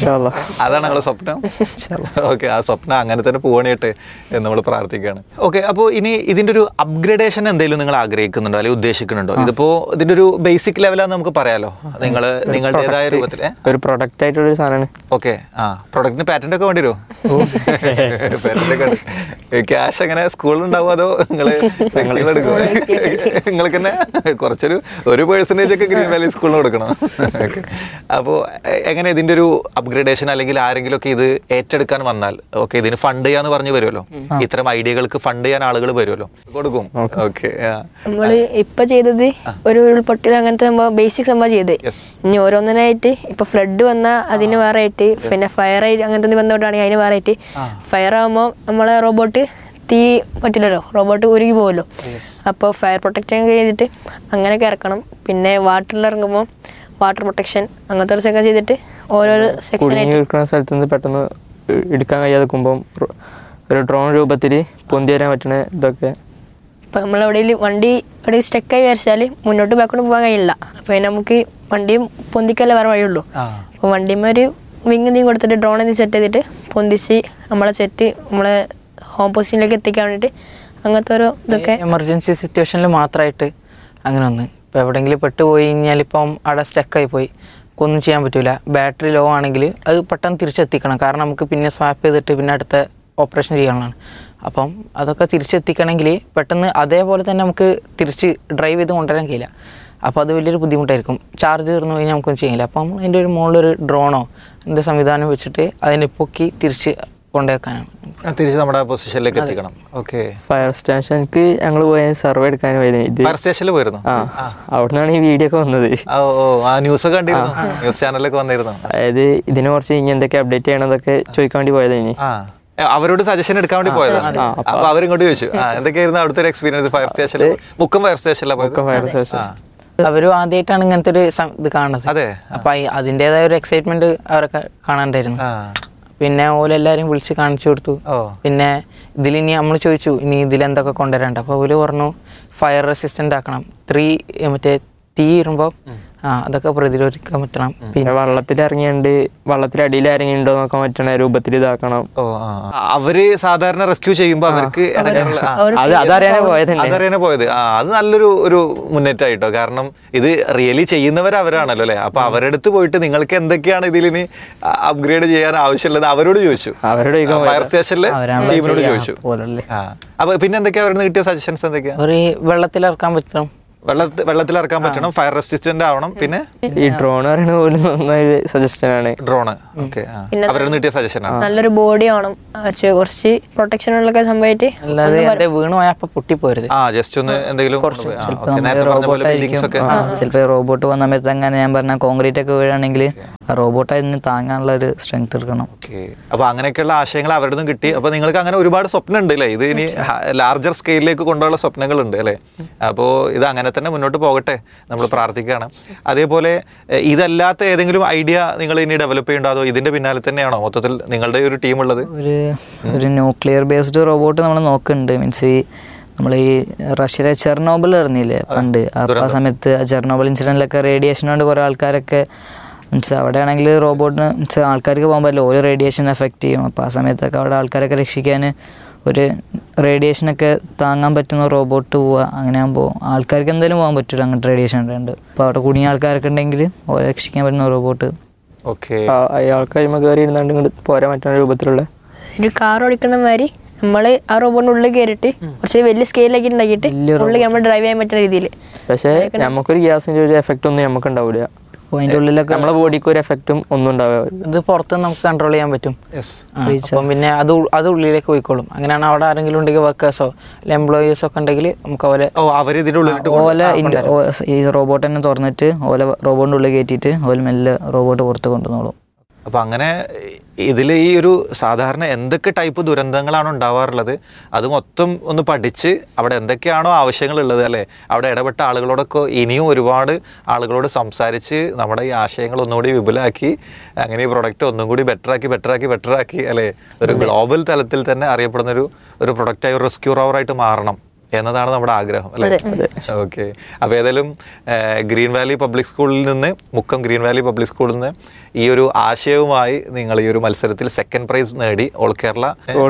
അതാണ് ഞങ്ങളുടെ സ്വപ്നം. ഓക്കെ. ആ സ്വപ്നം അങ്ങനെ തന്നെ പോകണേട്ടെ എന്ന് നമ്മൾ പ്രാർത്ഥിക്കുകയാണ്. ഓക്കെ. അപ്പോൾ ഇനി ഇതിൻ്റെ ഒരു അപ്ഗ്രേഡേഷൻ എന്തെങ്കിലും നിങ്ങൾ ആഗ്രഹിക്കുന്നുണ്ടോ അല്ലെങ്കിൽ ഉദ്ദേശിക്കുന്നുണ്ടോ? ഇതിപ്പോൾ ഇതിൻ്റെ ഒരു ബേസിക് ലെവലാന്ന് നമുക്ക് പറയാലോ, നിങ്ങൾ നിങ്ങളുടേതായ രൂപത്തിൽ ഒരു പ്രൊഡക്റ്റ് ആയിട്ടുള്ള സാധനമാണ്. ഓക്കെ. പ്രൊഡക്റ്റിന് പാറ്റന്റ് ഒക്കെ വേണ്ടി വരുമോ? ക്യാഷ് എങ്ങനെ സ്കൂളിൽ ഉണ്ടാവും അതോ നിങ്ങളെടുക്കുമോ? നിങ്ങൾക്ക് തന്നെ ഒരു പേഴ്സൻറ്റേജ് ഒക്കെ ഗ്രീൻ വാലി സ്കൂളിന് കൊടുക്കണം. അപ്പോൾ എങ്ങനെ ഇതിൻ്റെ ഒരു അപ്ഗ്രേഡേഷൻ അല്ലെങ്കിൽ ആരെങ്കിലും ഒക്കെ ഇത് ഏറ്റെടുക്കാൻ വന്നാൽ, ഓക്കെ, ഇതിന് ഫണ്ട് ചെയ്യാന്ന് പറഞ്ഞു വരുമല്ലോ, ഇത്തരം ഐഡിയകൾക്ക് ഫണ്ട് ചെയ്യാൻ ആളുകൾ വരുമല്ലോ, കൊടുക്കും. ഓക്കെ. നമ്മള് ഇപ്പൊ ചെയ്തത് ഒരു ഉരുൾപൊട്ടൽ അങ്ങനത്തെ സംഭവം, ബേസിക് സംഭവം ചെയ്ത് ഇനി ഓരോന്നിനായിട്ട് ഇപ്പൊ ഫ്ലഡ് വന്നാൽ അതിന് വേറെ ആയിട്ട്, പിന്നെ ഫയർ ആയിട്ട് അങ്ങനത്തെ ബന്ധപ്പെട്ടാണെങ്കിൽ അതിന് വേറെ ആയിട്ട്. ഫയർ ആകുമ്പോൾ നമ്മളെ റോബോട്ട് തീ പറ്റില്ലല്ലോ, റോബോട്ട് ഉരുകി പോകുമല്ലോ. അപ്പോൾ ഫയർ പ്രൊട്ടക്ഷൻ ചെയ്തിട്ട് അങ്ങനെയൊക്കെ ഇറക്കണം. പിന്നെ വാട്ടറിൽ ഇറങ്ങുമ്പോൾ വാട്ടർ പ്രൊട്ടക്ഷൻ അങ്ങനത്തെ ഒരു സെക്ഷൻ ചെയ്തിട്ട് ഓരോരോ സെക്ഷൻ സ്ഥലത്ത് നിന്ന് പെട്ടെന്ന് എടുക്കാൻ കഴിയാതെ നിൽക്കുമ്പോൾ ഒരു ഡ്രോൺ രൂപത്തിൽ പൊന്തി വരാൻ പറ്റണ ഇതൊക്കെ. ഇപ്പം നമ്മളെവിടെയും വണ്ടി എവിടെ സ്റ്റക്കായി വരച്ചാൽ മുന്നോട്ട് ബാക്കോട്ട് പോകാൻ കഴിയില്ല. അപ്പോൾ നമുക്ക് വണ്ടിയും പൊന്തിക്കല്ലേ വേറെ വഴിയുള്ളൂ. അപ്പോൾ വണ്ടിയുമ്പോൾ ഒരു വിങ് നീ കൊടുത്തിട്ട് ഡ്രോൺ നീ സെറ്റ് ചെയ്തിട്ട് പൊന്തിച്ച് നമ്മളെ സെറ്റ് നമ്മളെ ഹോം പൊസിഷനിലേക്ക് എത്തിക്കാൻ വേണ്ടിയിട്ട് അങ്ങനത്തെ ഓരോ ഇതൊക്കെ എമർജൻസി സിറ്റുവേഷനിൽ മാത്രമായിട്ട് അങ്ങനെ ഒന്ന്. ഇപ്പോൾ എവിടെയെങ്കിലും പെട്ടുപോയി കഴിഞ്ഞാൽ ഇപ്പം അവിടെ സ്റ്റക്കായി പോയി ഒന്നും ചെയ്യാൻ പറ്റില്ല. ബാറ്ററി ലോ ആണെങ്കിൽ അത് പെട്ടെന്ന് തിരിച്ചെത്തിക്കണം. കാരണം നമുക്ക് പിന്നെ സ്വാപ്പ് ചെയ്തിട്ട് പിന്നെ അടുത്ത ഓപ്പറേഷൻ ചെയ്യാനുള്ളതാണ്. അപ്പം അതൊക്കെ തിരിച്ചെത്തിക്കണമെങ്കിൽ പെട്ടെന്ന് അതേപോലെ തന്നെ നമുക്ക് തിരിച്ച് ഡ്രൈവ് ചെയ്ത് കൊണ്ടുവരാൻ കഴിയില്ല. അപ്പോൾ അത് വലിയൊരു ബുദ്ധിമുട്ടായിരിക്കും. ചാർജ് തീർന്നു കഴിഞ്ഞാൽ നമുക്കൊന്നും ചെയ്യില്ല. അപ്പം അതിൻ്റെ ഒരു മുകളിലൊരു ഡ്രോണോ എന്ത് സംവിധാനം വെച്ചിട്ട് അതിനെ പൊക്കി തിരിച്ച് കൊണ്ടുവെക്കാനാണ്, തിരിച്ച് നമ്മുടെ പൊസിഷനിലേക്ക് എത്തിക്കണം. ഓക്കെ. ഫയർ സ്റ്റേഷനിലേക്ക് ഞങ്ങൾ പോയ സർവേ എടുക്കാൻ പോയത്. ഫയർ സ്റ്റേഷനിൽ പോയിരുന്നു? അവിടെ നിന്നാണ് ഈ വീഡിയോ ഒക്കെ വന്നത്. ന്യൂസ് ഒക്കെ കണ്ടിരുന്നു, ന്യൂസ് ചാനലൊക്കെ വന്നിരുന്നു. അതായത് ഇതിനെ കുറിച്ച് ഇനി എന്തൊക്കെ അപ്ഡേറ്റ് ചെയ്യണതൊക്കെ ചോദിക്കാൻ വേണ്ടി പോയത്. ഇനി അവരോട് സജഷൻ എടുക്കാൻ വേണ്ടി പോയതാണ്. അപ്പൊ അവരിങ്ങോട്ട് ചോദിച്ചു എന്തൊക്കെയായിരുന്നു അവിടുത്തെ ഒരു എക്സ്പീരിയൻസ് ഫയർ സ്റ്റേഷനിൽ? മുക്കം ഫയർ സ്റ്റേഷനിലാണ്. അവരും ആദ്യമായിട്ടാണ് ഇങ്ങനത്തെ ഒരു ഇത് കാണുന്നത്. അതെ. അപ്പൊ അതിൻ്റെതായ ഒരു എക്സൈറ്റ്മെന്റ് അവരൊക്കെ കാണാണ്ടായിരുന്നു. പിന്നെ ഓലെല്ലാരും വിളിച്ച് കാണിച്ചു കൊടുത്തു. പിന്നെ ഇതിലിനി നമ്മൾ ചോദിച്ചു ഇനി ഇതിലെന്തൊക്കെ കൊണ്ടുവരാണ്ട്. അപ്പോൾ ഓല് പറഞ്ഞു ഫയർ റെസിസ്റ്റൻ്റ് ആക്കണം, മറ്റേ തീ വരുമ്പോൾ അതൊക്കെ പ്രതിരോധിക്കാൻ പറ്റണം. പിന്നെ വെള്ളത്തിലിറങ്ങിയുണ്ട്, വെള്ളത്തിലടിയിൽ ഇറങ്ങിയുണ്ടോ നോക്കാൻ പറ്റണ രൂപത്തിൽ ഇതാക്കണം. അവര് സാധാരണ റെസ്ക്യൂ ചെയ്യുമ്പോൾ അവർക്ക് അതറിയാനേ പോയത്. അത് നല്ലൊരു മുന്നേറ്റമായിട്ടോ. കാരണം ഇത് റിയലി ചെയ്യുന്നവർ അവരാണല്ലോ അല്ലെ. അപ്പൊ അവരടുത്ത് പോയിട്ട് നിങ്ങൾക്ക് എന്തൊക്കെയാണ് ഇതിലിനി അപ്ഗ്രേഡ് ചെയ്യാൻ ആവശ്യമുള്ളത് അവരോട് ചോദിച്ചു. ഫയർ സ്റ്റേഷനിലെ ടീമിനോട് ചോദിച്ചു. അപ്പൊ പിന്നെ എന്തൊക്കെയാ അവരുടെ കിട്ടിയ സജഷൻസ് എന്തൊക്കെയാ? ഒരു വെള്ളത്തിലിറക്കാൻ പറ്റണം, വെള്ളത്തിൽ ഇറക്കാൻ പറ്റണം, ഫയർ റെസിസ്റ്റന്റ് ആവണം. പിന്നെ ഈ ഡ്രോൺ പറയുന്ന പോലും നന്നായി സജഷൻ ആണ്. ഡ്രോണ് ഓക്കെ, അവരുടെ കിട്ടിയ സജഷൻ ആണ്. നല്ലൊരു ബോഡി ആവണം, കുറച്ച് പ്രൊട്ടക്ഷനുകളൊക്കെ സംഭവമായിട്ട്. അല്ലാതെ എന്റെ വീണ് പോയാൽ അപ്പൊ പൊട്ടിപ്പോരുത്. ജസ്റ്റ് ഒന്ന് എന്തെങ്കിലും ചിലപ്പോൾ റോബോട്ട് പോകുന്ന സമയത്ത് അങ്ങനെ ഞാൻ പറഞ്ഞ കോൺക്രീറ്റ് ഒക്കെ വീഴാണെങ്കിൽ ആ റോബോട്ട് അതിന് താങ്ങാനുള്ള ഒരു സ്ട്രെങ്ത് എടുക്കണം. അപ്പൊ അങ്ങനെയൊക്കെയുള്ള ആശയങ്ങൾ അവരുടെ നിന്നും കിട്ടി. അപ്പൊ നിങ്ങൾക്ക് അങ്ങനെ ഒരുപാട് സ്വപ്നം ഉണ്ട് അല്ലേ? ഇത് ഇനി ലാർജർ സ്കെയിലിലേക്ക് കൊണ്ടുള്ള സ്വപ്നങ്ങളുണ്ട് അല്ലേ? അപ്പോൾ ഇത് അങ്ങനെ തന്നെ മുന്നോട്ട് പോകട്ടെ, നമ്മൾ പ്രാർത്ഥിക്കുകയാണ്. അതേപോലെ ഇതല്ലാത്ത ഏതെങ്കിലും ഐഡിയ നിങ്ങൾ ഇനി ഡെവലപ്പ് ചെയ്യണ്ടോ, അതോ ഇതിന്റെ പിന്നാലെ തന്നെയാണോ മൊത്തത്തിൽ നിങ്ങളുടെ ഒരു ടീം ഉള്ളത്? ഒരു ന്യൂക്ലിയർ ബേസ്ഡ് റോബോട്ട് നമ്മൾ നോക്കുന്നുണ്ട്. മീൻസ് ഈ നമ്മൾ ഈ റഷ്യയിലെ ചെർണോബിൾ അറിഞ്ഞില്ലേ പണ്ട്, ആ സമയത്ത് ചെർണോബിൾ ഇൻസിഡൻറ്റിലൊക്കെ റേഡിയേഷൻ കൊണ്ട് കുറേ ആൾക്കാരൊക്കെ മീൻസ് അവിടെ ആണെങ്കിൽ റോബോട്ടിന് മീൻസ് ആൾക്കാർക്ക് പോകാൻ പറ്റില്ല, ഓരോ റേഡിയേഷൻ എഫക്റ്റ് ചെയ്യും. അപ്പോൾ ആ സമയത്തൊക്കെ അവിടെ ആൾക്കാരൊക്കെ രക്ഷിക്കാൻ ഒരു റേഡിയേഷനൊക്കെ താങ്ങാൻ പറ്റുന്ന റോബോട്ട് പോവുക. അങ്ങനെ ആകുമ്പോൾ ആൾക്കാർക്ക് എന്തായാലും പോകാൻ പറ്റില്ല, അങ്ങനത്തെ റേഡിയേഷൻ ഉണ്ട്. അപ്പോൾ അവിടെ കുടുങ്ങിയ ആൾക്കാരൊക്കെ ഉണ്ടെങ്കിൽ ഓരോ രക്ഷിക്കാൻ പറ്റുന്ന റോബോട്ട്. ഓക്കെ, അയാൾക്ക് അഴിമ കയറി ഇരുന്നാണ്ട് ഇങ്ങോട്ട് പോരാൻ പറ്റുന്ന രൂപത്തിലുള്ള ഒരു കാർ ഓടിക്കുന്ന മാതിരി നമ്മൾ ആ റോബോട്ടിന്റെ ഉള്ളിൽ കയറിയിട്ട് കുറച്ച് വലിയ സ്കെയിലാക്കി ഉണ്ടാക്കിയിട്ട് ഉള്ളിൽ നമ്മൾ ഡ്രൈവ് ചെയ്യാൻ പറ്റുന്ന രീതിയിൽ. പക്ഷേ നമുക്കൊരു ഗ്യാസിന്റെ ഒരു എഫക്റ്റ് ഒന്നും നമുക്ക് ഉണ്ടാവില്ല. അതിൻ്റെ ഉള്ളിലൊക്കെ നമ്മളെ ബോഡിക്ക് ഒരു എഫക്റ്റും ഒന്നും ഉണ്ടാവില്ല. ഇത് പുറത്ത് നമുക്ക് കൺട്രോൾ ചെയ്യാൻ പറ്റും. അപ്പം പിന്നെ അത് ഉള്ളിലേക്ക് പോയിക്കോളും. അങ്ങനെയാണ് അവിടെ ആരെങ്കിലും ഉണ്ടെങ്കിൽ വർക്കേഴ്സോ അല്ലെ എംപ്ലോയീസോ ഒക്കെ ഉണ്ടെങ്കിൽ നമുക്ക് ഈ റോബോട്ട് തന്നെ തുറന്നിട്ട് റോബോട്ടിൻ്റെ ഉള്ളിൽ കയറ്റിയിട്ട് മെല്ലെ റോബോട്ട് പുറത്ത് കൊണ്ടുവന്നോളും. അപ്പം അങ്ങനെ ഇതിൽ ഈ ഒരു സാധാരണ എന്തൊക്കെ ടൈപ്പ് ദുരന്തങ്ങളാണ് ഉണ്ടാവാറുള്ളത് അത് മൊത്തം ഒന്ന് പഠിച്ച് അവിടെ എന്തൊക്കെയാണോ ആവശ്യങ്ങളുള്ളത് അല്ലേ, അവിടെ ഇടപെട്ട ആളുകളോടൊക്കെ ഇനിയും ഒരുപാട് ആളുകളോട് സംസാരിച്ച് നമ്മുടെ ഈ ആശയങ്ങൾ ഒന്നുകൂടി വിപുലമാക്കി അങ്ങനെ ഈ പ്രൊഡക്റ്റ് ഒന്നും കൂടി ബെറ്ററാക്കി അല്ലേ, ഒരു ഗ്ലോബൽ തലത്തിൽ തന്നെ അറിയപ്പെടുന്ന ഒരു പ്രൊഡക്റ്റായി ഒരു റെസ്ക്യൂ റോവറായിട്ട് മാറണം എന്നതാണ് നമ്മുടെ ആഗ്രഹം അല്ലേ? ഓക്കെ. അപ്പോൾ ഏതായാലും ഗ്രീൻ വാലി പബ്ലിക് സ്കൂളിൽ നിന്ന്, മുക്കം ഗ്രീൻ വാലി പബ്ലിക് സ്കൂളിൽ നിന്ന് ഈ ഒരു ആശയവുമായി നിങ്ങൾ ഈ ഒരു മത്സരത്തിൽ സെക്കൻഡ് പ്രൈസ് നേടി. ഓൾ കേരള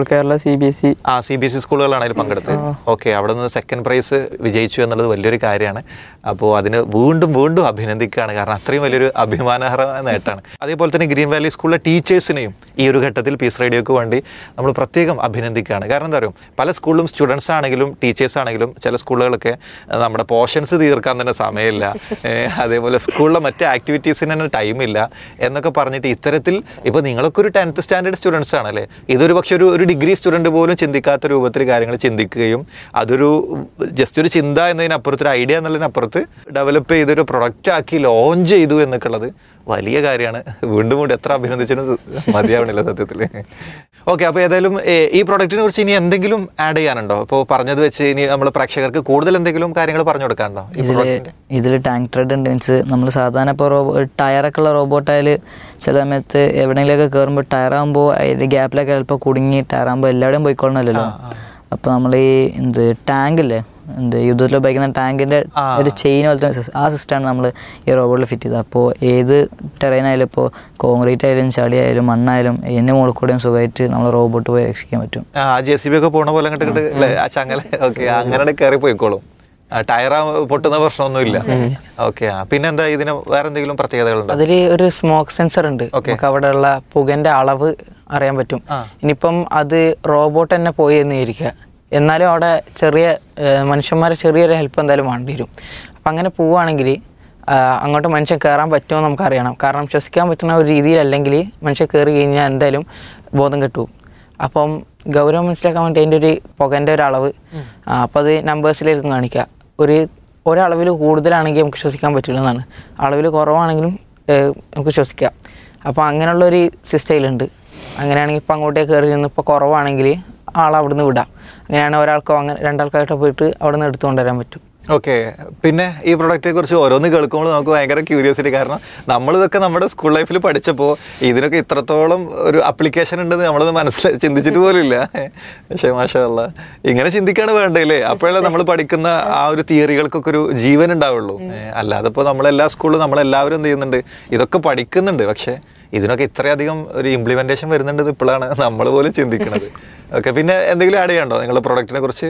CBSE സ്കൂളുകളാണ് അതിൽ പങ്കെടുത്തത്. ഓക്കെ, അവിടെ നിന്ന് സെക്കൻഡ് പ്രൈസ് വിജയിച്ചു എന്നുള്ളത് വലിയൊരു കാര്യമാണ്. അപ്പോൾ അതിന് വീണ്ടും അഭിനന്ദിക്കുകയാണ്, കാരണം അത്രയും വലിയൊരു അഭിമാനകരമായ നേട്ടമാണ്. അതേപോലെ തന്നെ ഗ്രീൻ വാലി സ്കൂളിലെ ടീച്ചേഴ്സിനെയും ഈ ഒരു ഘട്ടത്തിൽ പീസ് റേഡിയോക്ക് വേണ്ടി നമ്മൾ പ്രത്യേകം അഭിനന്ദിക്കുകയാണ്. കാരണം എന്താ പറയുക, പല സ്കൂളിലും സ്റ്റുഡൻസ് ആണെങ്കിലും ടീച്ചേഴ്സ് ആണെങ്കിലും ചില സ്കൂളുകളൊക്കെ നമ്മുടെ പോർഷൻസ് തീർക്കാൻ തന്നെ സമയമില്ല, അതേപോലെ സ്കൂളിലെ മറ്റ് ആക്ടിവിറ്റീസിന് തന്നെ ടൈമില്ല എന്നൊക്കെ പറഞ്ഞിട്ട് ഇത്തരത്തിൽ ഇപ്പോൾ നിങ്ങളൊക്കെ ഒരു 10th സ്റ്റാൻഡേർഡ് സ്റ്റുഡൻസ് ആണല്ലേ, ഇതൊരു പക്ഷെ ഒരു ഡിഗ്രി സ്റ്റുഡൻറ്റ് പോലും ചിന്തിക്കാത്ത രൂപത്തിൽ കാര്യങ്ങൾ ചിന്തിക്കുകയും അതൊരു ജസ്റ്റ് ഒരു ചിന്ത എന്നതിനപ്പുറത്ത് ഒരു ഐഡിയ എന്നുള്ളതിനപ്പുറത്ത് ഡെവലപ്പ് ചെയ്തൊരു പ്രൊഡക്റ്റ് ആക്കി ലോഞ്ച് ചെയ്തു എന്നൊക്കെ ഉള്ളത് വലിയ കാര്യമാണ്. വീണ്ടും എത്ര അഭിനന്ദിച്ചാലും മതിയാവണില്ല സത്യത്തിൽ. ഓക്കെ, അപ്പോൾ ഏതായാലും ഈ പ്രൊഡക്റ്റിനെ കുറിച്ച് ഇനി എന്തെങ്കിലും ആഡ് ചെയ്യാനുണ്ടോ? ഇപ്പോൾ പറഞ്ഞത് വെച്ച് ഇനി നമ്മൾ പ്രേക്ഷകർക്ക് കൂടുതൽ എന്തെങ്കിലും കാര്യങ്ങൾ പറഞ്ഞു കൊടുക്കാനുണ്ടോ? ഇതിൽ ടാങ്ക് ത്രെഡ് ഉണ്ട്. മീൻസ് നമ്മൾ സാധാരണ ഇപ്പോൾ ടയറൊക്കെ ഉള്ള റോബോട്ടായാൽ ചില സമയത്ത് എവിടെയെങ്കിലുമൊക്കെ കയറുമ്പോൾ ടയറാകുമ്പോൾ അതിൻ്റെ ഗ്യാപ്പിലൊക്കെ ചിലപ്പോൾ കുടുങ്ങി ടയറാകുമ്പോൾ എല്ലാവരുടെയും പോയിക്കൊള്ളണമല്ലോ. അപ്പോൾ നമ്മൾ ഈ ടാങ്കില്ലേ, യുദ്ധത്തിൽ ഉപയോഗിക്കുന്ന ടാങ്കിൻ്റെ ഒരു ചെയിൻ പോലത്തെ ആ സിസ്റ്റമാണ് നമ്മൾ ഈ റോബോട്ടിൽ ഫിറ്റ് ചെയ്തത്. അപ്പോൾ ഏത് ടെറൈൻ ആയാലും, ഇപ്പോൾ കോൺക്രീറ്റ് ആയാലും ചളി ആയാലും മണ്ണായാലും ഇതിൻ്റെ മുകളിൽ കൂടെയും സുഖമായിട്ട് നമ്മൾ റോബോട്ട് പോയി രക്ഷിക്കാൻ പറ്റും. JCB ഒക്കെ പോണ പോലെ അങ്ങനെ കയറി പോയിക്കോളും, ടയർ പൊട്ടുന്ന പ്രശ്നമൊന്നുമില്ല. ഓക്കെ, പിന്നെന്താ ഇതിന് വേറെ എന്തെങ്കിലും പ്രത്യേകതകളുണ്ടോ? അതിൽ ഒരു സ്മോക്ക് സെൻസർ ഉണ്ട്, നമുക്ക് അവിടെയുള്ള പുകൻ്റെ അളവ് അറിയാൻ പറ്റും. ഇനിയിപ്പം അത് റോബോട്ട് തന്നെ പോയി എന്ന് ഇരിക്കുക, എന്നാലും അവിടെ മനുഷ്യന്മാരെ ചെറിയൊരു ഹെൽപ്പ് എന്തായാലും വേണ്ടി വരും. അപ്പം അങ്ങനെ പോവുകയാണെങ്കിൽ അങ്ങോട്ട് മനുഷ്യൻ കയറാൻ പറ്റുമോ നമുക്കറിയണം. കാരണം ശ്വസിക്കാൻ പറ്റുന്ന ഒരു രീതിയിലല്ലെങ്കിൽ മനുഷ്യൻ കയറി കഴിഞ്ഞാൽ എന്തായാലും ബോധം കിട്ടും. അപ്പം ഗൗരവം മനസ്സിലാക്കാൻ വേണ്ടി അതിൻ്റെ ഒരു പുകൻ്റെ ഒരു അളവ് അപ്പോൾ അത് നമ്പേഴ്സിലേക്കും കാണിക്കുക. ഒരളവിൽ കൂടുതലാണെങ്കിൽ നമുക്ക് ശ്വസിക്കാൻ പറ്റില്ല എന്നാണ്, അളവിൽ കുറവാണെങ്കിലും നമുക്ക് ശ്വസിക്കാം. അപ്പോൾ അങ്ങനെയുള്ളൊരു സിസ്റ്റയിലുണ്ട്. അങ്ങനെയാണെങ്കിൽ ഇപ്പം അങ്ങോട്ടേക്ക് കയറി നിന്ന് ഇപ്പോൾ കുറവാണെങ്കിൽ ആളവിടുന്ന് വിടാം. അങ്ങനെയാണ് ഒരാൾക്കോ അങ്ങനെ രണ്ടാൾക്കായിട്ട് പോയിട്ട് അവിടെ നിന്ന് എടുത്തുകൊണ്ടുവരാൻ പറ്റും. ഓക്കെ, പിന്നെ ഈ പ്രൊഡക്റ്റിനെ കുറിച്ച് ഓരോന്ന് കേൾക്കുമ്പോൾ നമുക്ക് ഭയങ്കര ക്യൂരിയോസിറ്റി. കാരണം നമ്മളിതൊക്കെ നമ്മുടെ സ്കൂൾ ലൈഫിൽ പഠിച്ചപ്പോൾ ഇതിനൊക്കെ ഇത്രത്തോളം ഒരു അപ്ലിക്കേഷൻ ഉണ്ടെന്ന് നമ്മളൊന്ന് ചിന്തിച്ചിട്ട് പോലും ഇല്ല. പക്ഷേ മാഷാഅല്ലാ ഇങ്ങനെ ചിന്തിക്കാണ് വേണ്ടല്ലേ, അപ്പോഴല്ലേ നമ്മൾ പഠിക്കുന്ന ആ ഒരു തിയറികൾക്കൊക്കെ ഒരു ജീവൻ ഉണ്ടാവുള്ളൂ. അല്ലാതെ ഇപ്പോൾ നമ്മളെല്ലാ സ്കൂളിലും നമ്മളെല്ലാവരും എന്ത് ചെയ്യുന്നുണ്ട്, ഇതൊക്കെ പഠിക്കുന്നുണ്ട്, പക്ഷേ ഇതിനൊക്കെ ഇത്രയധികം ഒരു ഇംപ്ലിമെൻറ്റേഷൻ വരുന്നുണ്ട് ഇപ്പോഴാണ് നമ്മൾ പോലും ചിന്തിക്കുന്നത്. ഓക്കെ, പിന്നെ എന്തെങ്കിലും ആഡ് ചെയ്യണ്ടോ നിങ്ങളുടെ പ്രൊഡക്റ്റിനെ കുറിച്ച്?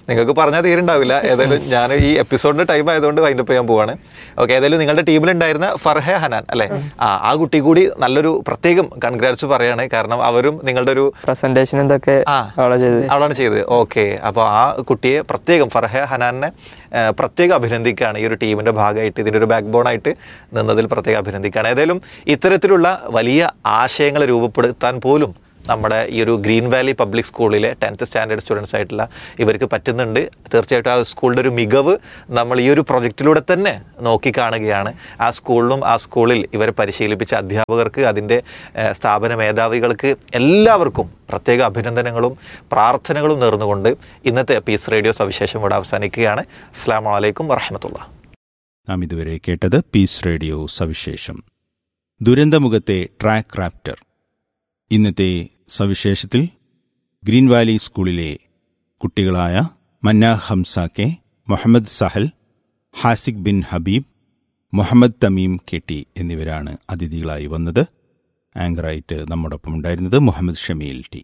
നിങ്ങൾക്ക് പറഞ്ഞാൽ തീരുണ്ടാവില്ല. ഏതായാലും ഞാൻ ഈ എപ്പിസോഡിന്റെ ടൈം ആയതുകൊണ്ട് വൈൻഡപ്പ് ചെയ്യാൻ പോവാണ്. ഓക്കെ, ഏതായാലും നിങ്ങളുടെ ടീമിലുണ്ടായിരുന്ന ഫർഹ ഹനാൻ അല്ലേ, ആ കുട്ടി കൂടി നല്ലൊരു പ്രത്യേകം കൺഗ്രാറ്റ്സ് പറയാണ്. കാരണം അവരും നിങ്ങളുടെ ഒരു പ്രസന്റേഷൻ എന്തൊക്കെ അവളാണ് ചെയ്തത്. ഓക്കെ, അപ്പോൾ ആ കുട്ടിയെ പ്രത്യേകം ഫർഹ ഹനാനെ പ്രത്യേകം അഭിനന്ദിക്കുകയാണ്. ഈ ഒരു ടീമിന്റെ ഭാഗമായിട്ട് ഇതിൻ്റെ ഒരു ബാക്ക് ബോൺ ആയിട്ട് നിന്നതിൽ പ്രത്യേകം അഭിനന്ദിക്കുകയാണ്. ഏതായാലും ഇത്തരത്തിലുള്ള വലിയ ആശയങ്ങൾ രൂപപ്പെടുത്താൻ പോലും നമ്മുടെ ഈ ഒരു ഗ്രീൻ വാലി പബ്ലിക് സ്കൂളിലെ 10th സ്റ്റാൻഡേർഡ് സ്റ്റുഡൻസ് ആയിട്ടുള്ള ഇവർക്ക് പറ്റുന്നുണ്ട്. തീർച്ചയായിട്ടും ആ സ്കൂളിൻ്റെ ഒരു മികവ് നമ്മൾ ഈ ഒരു പ്രൊജക്റ്റിലൂടെ തന്നെ നോക്കിക്കാണുകയാണ്. ആ സ്കൂളിലും ആ സ്കൂളിൽ ഇവരെ പരിശീലിപ്പിച്ച അധ്യാപകർക്ക്, അതിൻ്റെ സ്ഥാപന മേധാവികൾക്ക് എല്ലാവർക്കും പ്രത്യേക അഭിനന്ദനങ്ങളും പ്രാർത്ഥനകളും നേർന്നുകൊണ്ട് ഇന്നത്തെ പീസ് റേഡിയോ സവിശേഷം ഇവിടെ അവസാനിക്കുകയാണ്. അസ്സലാമു അലൈക്കും വറഹ്മത്തുള്ളാഹി. നാം ഇതുവരെ കേട്ടത് പീസ് റേഡിയോ സവിശേഷം, ദുരന്തമുഖത്തെ ട്രാക്ക് റാപ്റ്റർ. ഇന്നത്തെ സവിശേഷത്തിൽ ഗ്രീൻ വാലി സ്കൂളിലെ കുട്ടികളായ മന്ന Hamza K, Muhammad Sahal, Haziq bin Habib, Muhammad Tamim K T എന്നിവരാണ് അതിഥികളായി വന്നത്. ആങ്കറായിട്ട് നമ്മോടൊപ്പം ഉണ്ടായിരുന്നത് മുഹമ്മദ് ഷമീൽ ടി.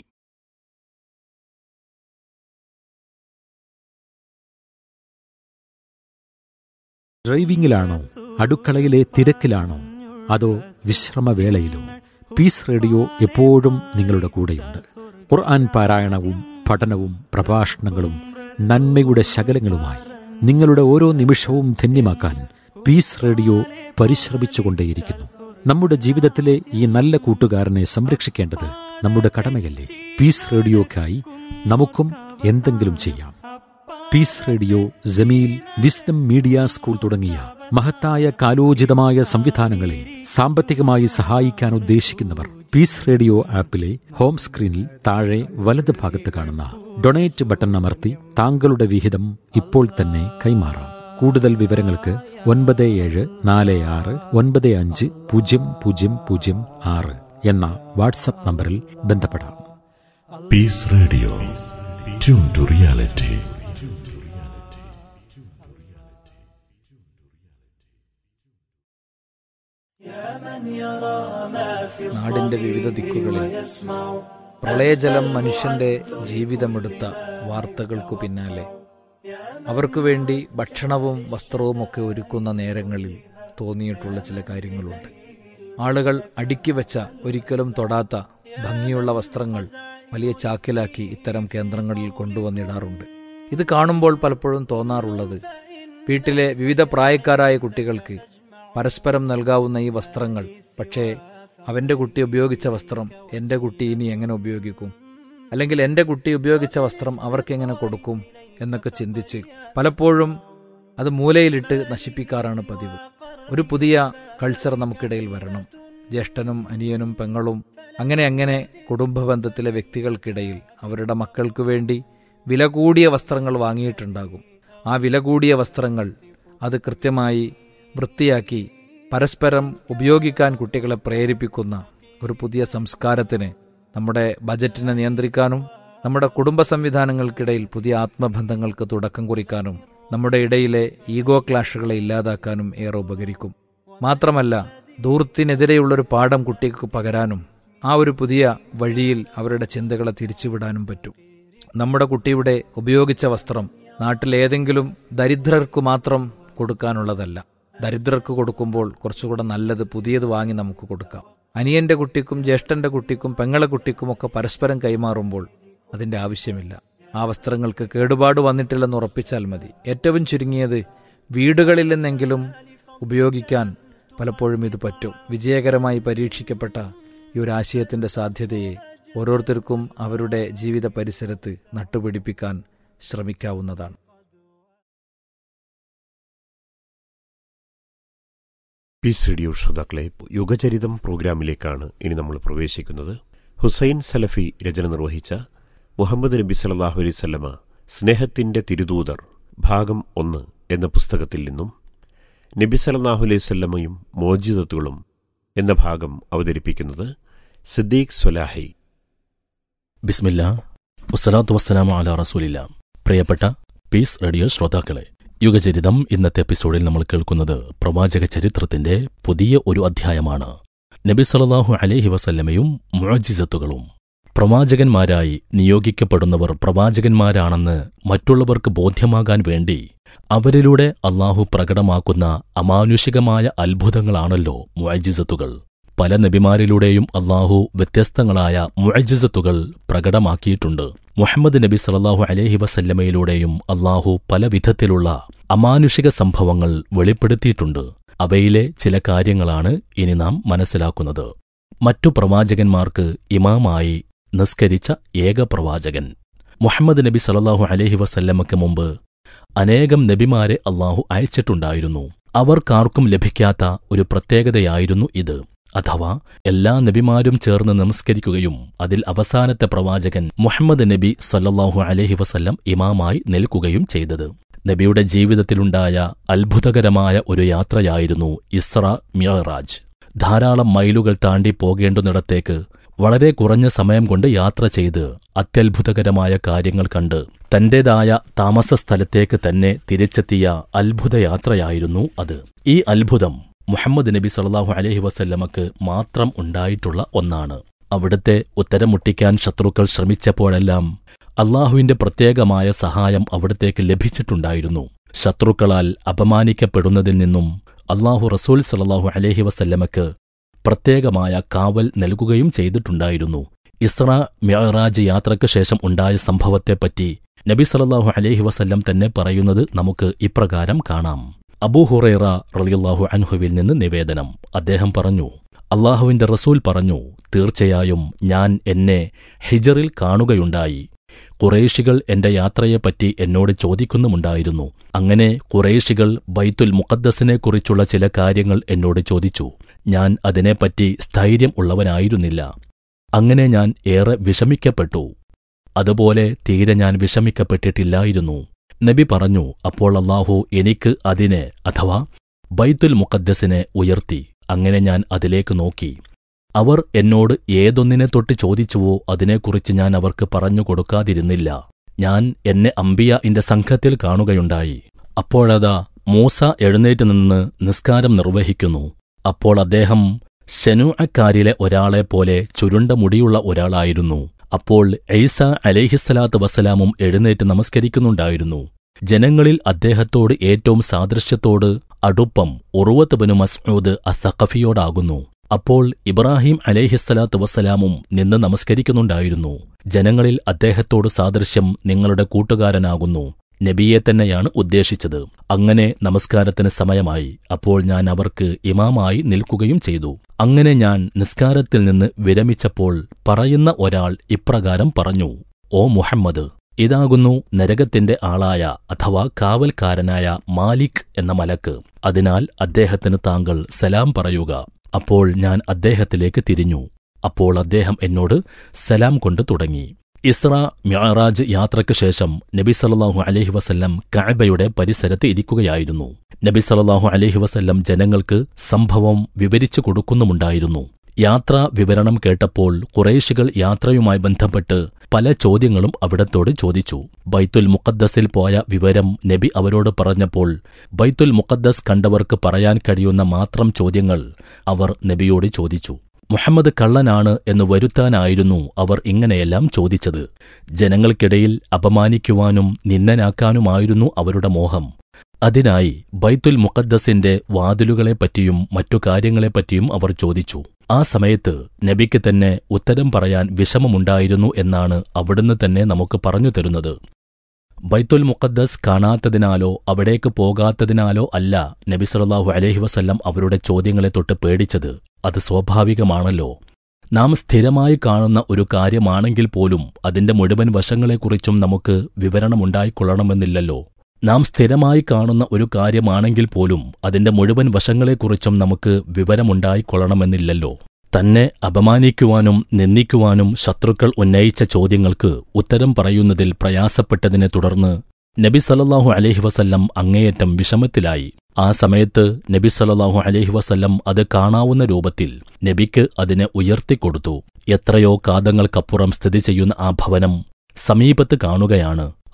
ഡ്രൈവിംഗിലാണോ, അടുക്കളയിലെ തിരക്കിലാണോ, അതോ വിശ്രമവേളയിലോ? പീസ് റേഡിയോ എപ്പോഴും നിങ്ങളുടെ കൂടെയുണ്ട്. ഖുർആൻ പാരായണവും പഠനവും പ്രഭാഷണങ്ങളും നന്മയുടെ ശകലങ്ങളുമായി നിങ്ങളുടെ ഓരോ നിമിഷവും ധന്യമാക്കാൻ പീസ് റേഡിയോ പരിശ്രമിച്ചുകൊണ്ടേയിരിക്കുന്നു. നമ്മുടെ ജീവിതത്തിലെ ഈ നല്ല കൂട്ടുകാരനെ സംരക്ഷിക്കേണ്ടത് നമ്മുടെ കടമയല്ലേ? പീസ് റേഡിയോക്കായി നമുക്കും എന്തെങ്കിലും ചെയ്യാം. Piece radio, Jameel, wisdom media school തുടങ്ങിയ മഹത്തായ കാലോചിതമായ സംവിധാനങ്ങളെ സാമ്പത്തികമായി സഹായിക്കാൻ ഉദ്ദേശിക്കുന്നവർ പീസ് റേഡിയോ ആപ്പിലെ ഹോം സ്ക്രീനിൽ താഴെ വലത് ഭാഗത്ത് കാണുന്ന ഡൊണേറ്റ് ബട്ടൺ അമർത്തി താങ്കളുടെ വിഹിതം ഇപ്പോൾ തന്നെ കൈമാറാം. കൂടുതൽ വിവരങ്ങൾക്ക് 9746950006 എന്ന വാട്സ്ആപ്പ് നമ്പറിൽ ബന്ധപ്പെടാം. Piece radio, tune to reality. നാടിന്റെ വിവിധ ദിക്കുകളിൽ പ്രളയജലം മനുഷ്യന്റെ ജീവിതമെടുത്ത വാർത്തകൾക്കു പിന്നാലെ അവർക്കു വേണ്ടി ഭക്ഷണവും വസ്ത്രവുമൊക്കെ ഒരുക്കുന്ന നേരങ്ങളിൽ തോന്നിയിട്ടുള്ള ചില കാര്യങ്ങളുണ്ട്. ആളുകൾ അടുക്കി വെച്ച, ഒരിക്കലും തൊടാത്ത ഭംഗിയുള്ള വസ്ത്രങ്ങൾ വലിയ ചാക്കിലാക്കി ഇത്തരം കേന്ദ്രങ്ങളിൽ കൊണ്ടുവന്നിടാറുണ്ട്. ഇത് കാണുമ്പോൾ പലപ്പോഴും തോന്നാറുള്ളത്, വീട്ടിലെ വിവിധ പ്രായക്കാരായ കുട്ടികൾക്ക് പരസ്പരം നൽകാവുന്ന ഈ വസ്ത്രങ്ങൾ, പക്ഷേ അവൻ്റെ കുട്ടി ഉപയോഗിച്ച വസ്ത്രം എൻ്റെ കുട്ടി ഇനി എങ്ങനെ ഉപയോഗിക്കും, അല്ലെങ്കിൽ എൻ്റെ കുട്ടി ഉപയോഗിച്ച വസ്ത്രം അവർക്കെങ്ങനെ കൊടുക്കും എന്നൊക്കെ ചിന്തിച്ച് പലപ്പോഴും അത് മൂലയിലിട്ട് നശിപ്പിക്കാറാണ് പതിവ്. ഒരു പുതിയ കൾച്ചർ നമുക്കിടയിൽ വരണം. ജ്യേഷ്ഠനും അനിയനും പെങ്ങളും അങ്ങനെ കുടുംബ ബന്ധത്തിലെ വ്യക്തികൾക്കിടയിൽ അവരുടെ മക്കൾക്ക് വേണ്ടി വില കൂടിയ വസ്ത്രങ്ങൾ വാങ്ങിയിട്ടുണ്ടാകും. ആ വില കൂടിയ വസ്ത്രങ്ങൾ അത് കൃത്യമായി വൃത്തിയാക്കി പരസ്പരം ഉപയോഗിക്കാൻ കുട്ടികളെ പ്രേരിപ്പിക്കുന്ന ഒരു പുതിയ സംസ്കാരത്തിന്, നമ്മുടെ ബജറ്റിനെ നിയന്ത്രിക്കാനും നമ്മുടെ കുടുംബ സംവിധാനങ്ങൾക്കിടയിൽ പുതിയ ആത്മബന്ധങ്ങൾക്ക് തുടക്കം കുറിക്കാനും നമ്മുടെ ഇടയിലെ ഈഗോ ക്ലാഷുകളെ ഇല്ലാതാക്കാനും ഏറെ ഉപകരിക്കും. മാത്രമല്ല, ധൂർത്തിനെതിരെയുള്ളൊരു പാഠം കുട്ടിക്ക് പകരാനും ആ ഒരു പുതിയ വഴിയിൽ അവരുടെ ചിന്തകളെ തിരിച്ചുവിടാനും പറ്റും. നമ്മുടെ കുട്ടിയുടെ ഉപയോഗിച്ച വസ്ത്രം നാട്ടിലേതെങ്കിലും ദരിദ്രർക്ക് മാത്രം കൊടുക്കാനുള്ളതല്ല. ദരിദ്രർക്ക് കൊടുക്കുമ്പോൾ കുറച്ചുകൂടെ നല്ലത് പുതിയത് വാങ്ങി നമുക്ക് കൊടുക്കാം. അനിയന്റെ കുട്ടിക്കും ജ്യേഷ്ഠന്റെ കുട്ടിക്കും പെങ്ങളെ കുട്ടിക്കുമൊക്കെ പരസ്പരം കൈമാറുമ്പോൾ അതിന്റെ ആവശ്യമില്ല. ആ വസ്ത്രങ്ങൾക്ക് കേടുപാട് വന്നിട്ടില്ലെന്ന് ഉറപ്പിച്ചാൽ മതി. ഏറ്റവും ചുരുങ്ങിയത് വീടുകളിൽ നിന്നെങ്കിലും ഉപയോഗിക്കാൻ പലപ്പോഴും ഇത് പറ്റും. വിജയകരമായി പരീക്ഷിക്കപ്പെട്ട ഈ ഒരു ആശയത്തിന്റെ സാധ്യതയെ ഓരോരുത്തർക്കും അവരുടെ ജീവിത പരിസരത്ത് നട്ടുപിടിപ്പിക്കാൻ ശ്രമിക്കാവുന്നതാണ്. പീസ് റേഡിയോ ശ്രോതാക്കളെ, യുഗചരിതം പ്രോഗ്രാമിലേക്കാണ് ഇനി നമ്മൾ പ്രവേശിക്കുന്നത്. ഹുസൈൻ സലഫി രചന നിർവഹിച്ച മുഹമ്മദ് നബി സല്ലല്ലാഹു അലൈഹി വസല്ലമ സ്നേഹത്തിന്റെ തിരുദൂതർ ഭാഗം 1 എന്ന പുസ്തകത്തിൽ നിന്നും നബി സല്ലല്ലാഹു അലൈഹി വസല്ലമയും മോജിദത്തുകളും എന്ന ഭാഗം അവതരിപ്പിക്കുന്നത് സിദ്ദീഖ് സ്വലാഹി. ബിസ്മില്ലാ വസ്സലാത്തു വസ്സലാമു അലാ റസൂലില്ലാ. പ്രിയപ്പെട്ട പീസ് റേഡിയോ ശ്രോതാക്കളെ, യുഗചരിതം ഇന്നത്തെ എപ്പിസോഡിൽ നമ്മൾ കേൾക്കുന്നത് പ്രവാചക ചരിത്രത്തിന്റെ പുതിയ ഒരു അധ്യായമാണ്. നബി സല്ലല്ലാഹു അലൈഹി വസല്ലമയും മുഅ്ജിസത്തുകളും. പ്രവാചകന്മാരായി നിയോഗിക്കപ്പെടുന്നവർ പ്രവാചകന്മാരാണെന്ന് മറ്റുള്ളവർക്ക് ബോധ്യമാകാൻ വേണ്ടി അവരിലൂടെ അള്ളാഹു പ്രകടമാക്കുന്ന അമാനുഷികമായ അത്ഭുതങ്ങളാണല്ലോ മുഅ്ജിസത്തുകൾ. പല നബിമാരിലൂടെയും അള്ളാഹു വ്യത്യസ്തങ്ങളായ മുഅ്ജിസത്തുകൾ പ്രകടമാക്കിയിട്ടുണ്ട്. മുഹമ്മദ് നബി സല്ലല്ലാഹു അലൈഹി വസല്ലമയിലൂടെയും അള്ളാഹു പല വിധത്തിലുള്ള അമാനുഷിക സംഭവങ്ങൾ വെളിപ്പെടുത്തിയിട്ടുണ്ട്. അവയിലെ ചില കാര്യങ്ങളാണ് ഇനി നാം മനസ്സിലാക്കുന്നത്. മറ്റു പ്രവാചകന്മാർക്ക് ഇമാമായി നിസ്കരിച്ച ഏക പ്രവാചകൻ. മുഹമ്മദ് നബി സല്ലല്ലാഹു അലൈഹി വസല്ലമയ്ക്ക് മുമ്പ് അനേകം നബിമാരെ അള്ളാഹു അയച്ചിട്ടുണ്ടായിരുന്നു. അവർക്കാർക്കും ലഭിക്കാത്ത ഒരു പ്രത്യേകതയായിരുന്നു ഇത്. അഥവാ എല്ലാ നബിമാരും ചേർന്ന് നമസ്കരിക്കുകയും അതിൽ അവസാനത്തെ പ്രവാചകൻ മുഹമ്മദ് നബി സല്ലല്ലാഹു അലൈഹി വസല്ലം ഇമാമായി നിൽക്കുകയും ചെയ്തത്. നബിയുടെ ജീവിതത്തിലുണ്ടായ അത്ഭുതകരമായ ഒരു യാത്രയായിരുന്നു ഇസ്രാ മിഅ്റാജ്. ധാരാളം മൈലുകൾ താണ്ടി പോകേണ്ടുന്നിടത്തേക്ക് വളരെ കുറഞ്ഞ സമയം കൊണ്ട് യാത്ര ചെയ്ത് അത്യത്ഭുതകരമായ കാര്യങ്ങൾ കണ്ട് തന്റേതായ താമസസ്ഥലത്തേക്ക് തന്നെ തിരിച്ചെത്തിയ അത്ഭുതയാത്രയായിരുന്നു അത്. ഈ അത്ഭുതം മുഹമ്മദ് നബി സല്ലല്ലാഹു അലൈഹി വസല്ലമക്ക് മാത്രം ഉണ്ടായിട്ടുള്ള ഒന്നാണ്. അവിടുത്തെ ഉത്തരം മുട്ടിക്കാൻ ശത്രുക്കൾ ശ്രമിച്ചപ്പോഴെല്ലാം അള്ളാഹുവിന്റെ പ്രത്യേകമായ സഹായം അവിടത്തേക്ക് ലഭിച്ചിട്ടുണ്ടായിരുന്നു. ശത്രുക്കളാൽ അപമാനിക്കപ്പെടുന്നതിൽ നിന്നും അള്ളാഹു റസൂൽ സല്ലല്ലാഹു അലൈഹി വസല്ലമക്ക് പ്രത്യേകമായ കാവൽ നൽകുകയും ചെയ്തിട്ടുണ്ടായിരുന്നു. ഇസ്രാ മിഅ്റാജ് യാത്രയ്ക്ക് ശേഷം ഉണ്ടായ സംഭവത്തെപ്പറ്റി നബി സല്ലല്ലാഹു അലൈഹി വസല്ലം തന്നെ പറയുന്നത് നമുക്ക് ഇപ്രകാരം കാണാം. അബൂ ഹുറൈറ റളിയല്ലാഹു അൻഹുവിൽ നിന്ന് നിവേദനം. അദ്ദേഹം പറഞ്ഞു, അള്ളാഹുവിന്റെ റസൂൽ പറഞ്ഞു, തീർച്ചയായും ഞാൻ എന്നെ ഹിജറിൽ കാണുകയുണ്ടായി. ഖുറൈശികൾ എന്റെ യാത്രയെപ്പറ്റി എന്നോട് ചോദിക്കുന്നുമുണ്ടായിരുന്നു. അങ്ങനെ ഖുറൈശികൾ ബൈത്തുൽ മുഖദ്ദസിനെക്കുറിച്ചുള്ള ചില കാര്യങ്ങൾ എന്നോട് ചോദിച്ചു. ഞാൻ അതിനെപ്പറ്റി സ്ഥൈര്യം ഉള്ളവനായിരുന്നില്ല. അങ്ങനെ ഞാൻ ഏറെ വിഷമിക്കപ്പെട്ടു. അതുപോലെ തീരെ ഞാൻ വിഷമിക്കപ്പെട്ടിട്ടില്ലായിരുന്നു. നബി പറഞ്ഞു, അപ്പോൾ അള്ളാഹു എനിക്ക് അതിനെ അഥവാ ബൈത്തുൽ മുഖദ്ദസിനെ ഉയർത്തി. അങ്ങനെ ഞാൻ അതിലേക്ക് നോക്കി. അവർ എന്നോട് ഏതൊന്നിനെ തൊട്ട് ചോദിച്ചുവോ അതിനെക്കുറിച്ച് ഞാൻ അവർക്ക് പറഞ്ഞു കൊടുക്കാതിരുന്നില്ല. ഞാൻ എന്നെ അംബിയാഇന്റെ സംഘത്തിൽ കാണുകയുണ്ടായി. അപ്പോഴതാ മൂസ എഴുന്നേറ്റ് നിന്ന് നിസ്കാരം നിർവഹിക്കുന്നു. അപ്പോൾ അദ്ദേഹം ശനൂഅക്കാരിലെ ഒരാളെപ്പോലെ ചുരുണ്ട മുടിയുള്ള ഒരാളായിരുന്നു. അപ്പോൾ ഈസ അലൈഹിസ്സലാത്തു വസ്സലാമും എഴുന്നേറ്റ് നമസ്കരിക്കുന്നുണ്ടായിരുന്നു. ജനങ്ങളിൽ അദ്ദേഹത്തോട് ഏറ്റവും സാദൃശ്യത്തോട് അടുപ്പം ഉർവത്ത് ബിനു മസ്ഊദ് അസ്സഖഫിയോടാകുന്നു. അപ്പോൾ ഇബ്രാഹിം അലൈഹിസ്സലാത്തു വസ്സലാമും നിന്ന് നമസ്കരിക്കുന്നുണ്ടായിരുന്നു. ജനങ്ങളിൽ അദ്ദേഹത്തോട് സാദൃശ്യം നിങ്ങളുടെ കൂട്ടുകാരനാകുന്നു. നബിയെ തന്നെയാണ് ഉദ്ദേശിച്ചത്. അങ്ങനെ നമസ്കാരത്തിന് സമയമായി. അപ്പോൾ ഞാൻ അവർക്ക് ഇമാമായി നിൽക്കുകയും ചെയ്തു. അങ്ങനെ ഞാൻ നിസ്കാരത്തിൽ നിന്ന് വിരമിച്ചപ്പോൾ പറയുന്ന ഒരാൾ ഇപ്രകാരം പറഞ്ഞു, ഓ മുഹമ്മദ്, ഇതാകുന്നു നരകത്തിന്റെ ആളായ അഥവാ കാവൽക്കാരനായ മാലിക് എന്ന മലക്ക്. അതിനാൽ അദ്ദേഹത്തിന് താങ്കൾ സലാം പറയുക. അപ്പോൾ ഞാൻ അദ്ദേഹത്തിലേക്ക് തിരിഞ്ഞു. അപ്പോൾ അദ്ദേഹം എന്നോട് സലാം കൊണ്ട് തുടങ്ങി. ഇസ്രാ മിഅ്റാജ് യാത്രയ്ക്ക് ശേഷം നബി സല്ലല്ലാഹു അലൈഹി വസല്ലം കഅബയുടെ പരിസരത്ത് ഇരിക്കുകയായിരുന്നു. നബി സല്ലല്ലാഹു അലൈഹി വസല്ലം ജനങ്ങൾക്ക് സംഭവം വിവരിച്ചു കൊടുക്കുന്നുമുണ്ടായിരുന്നു. യാത്രാ വിവരണം കേട്ടപ്പോൾ ഖുറൈശികൾ യാത്രയുമായി ബന്ധപ്പെട്ട് പല ചോദ്യങ്ങളും അവിടത്തോട് ചോദിച്ചു. ബൈത്തുൽ മുഖദ്ദസിൽ പോയ വിവരം നബി അവരോട് പറഞ്ഞപ്പോൾ ബൈത്തുൽ മുഖദ്ദസ് കണ്ടവർക്ക് പറയാൻ കഴിയുന്ന മാത്രം ചോദ്യങ്ങൾ അവർ നബിയോട് ചോദിച്ചു. മുഹമ്മദ് കള്ളനാണ് എന്ന് വരുത്താനായിരുന്നു അവർ ഇങ്ങനെയെല്ലാം ചോദിച്ചത്. ജനങ്ങൾക്കിടയിൽ അപമാനിക്കുവാനും നിന്ദനാക്കാനുമായിരുന്നു അവരുടെ മോഹം. അതിനായി ബൈത്തുൽ മുഖദ്ദസിന്റെ വാതിലുകളെപ്പറ്റിയും മറ്റു കാര്യങ്ങളെപ്പറ്റിയും അവർ ചോദിച്ചു. ആ സമയത്ത് നബിക്ക് തന്നെ ഉത്തരം പറയാൻ വിഷമമുണ്ടായിരുന്നു എന്നാണ് അവിടുന്ന് തന്നെ നമുക്ക് പറഞ്ഞു തരുന്നത്. ബൈത്തുൽ മുഖദ്ദസ് കാണാത്തതിനാലോ അവിടേക്ക് പോകാത്തതിനാലോ അല്ല നബി സല്ലല്ലാഹു അലൈഹി വസല്ലം അവരുടെ ചോദ്യങ്ങളെ തൊട്ട് പേടിച്ചത്. അത് സ്വാഭാവികമാണല്ലോ. നാം സ്ഥിരമായി കാണുന്ന ഒരു കാര്യമാണെങ്കിൽ പോലും അതിന്റെ മുഴുവൻ വശങ്ങളെക്കുറിച്ചും നമുക്ക് വിവരണമുണ്ടായിക്കൊള്ളണമെന്നില്ലല്ലോ. നാം സ്ഥിരമായി കാണുന്ന ഒരു കാര്യമാണെങ്കിൽ പോലും അതിന്റെ മുഴുവൻ വശങ്ങളെക്കുറിച്ചും നമുക്ക് വിവരമുണ്ടായിക്കൊള്ളണമെന്നില്ലല്ലോ. തന്നെ അപമാനിക്കുവാനും നിന്ദിക്കുവാനും ശത്രുക്കൾ ഉന്നയിച്ച ചോദ്യങ്ങൾക്ക് ഉത്തരം പറയുന്നതിൽ പ്രയാസപ്പെട്ടതിനെ തുടർന്ന് നബി സല്ലല്ലാഹു അലൈഹി വസല്ലം അങ്ങേയറ്റം വിഷമത്തിലായി. ആ സമയത്ത് നബി സല്ലല്ലാഹു അലൈഹി വസല്ലം അത് കാണാവുന്ന രൂപത്തിൽ നബിക്ക് അതിനെ ഉയർത്തിക്കൊടുത്തു. എത്രയോ കാതങ്ങൾക്കപ്പുറം സ്ഥിതി ചെയ്യുന്ന ആ ഭവനം സമീപത്ത് കാണുകയാണ്.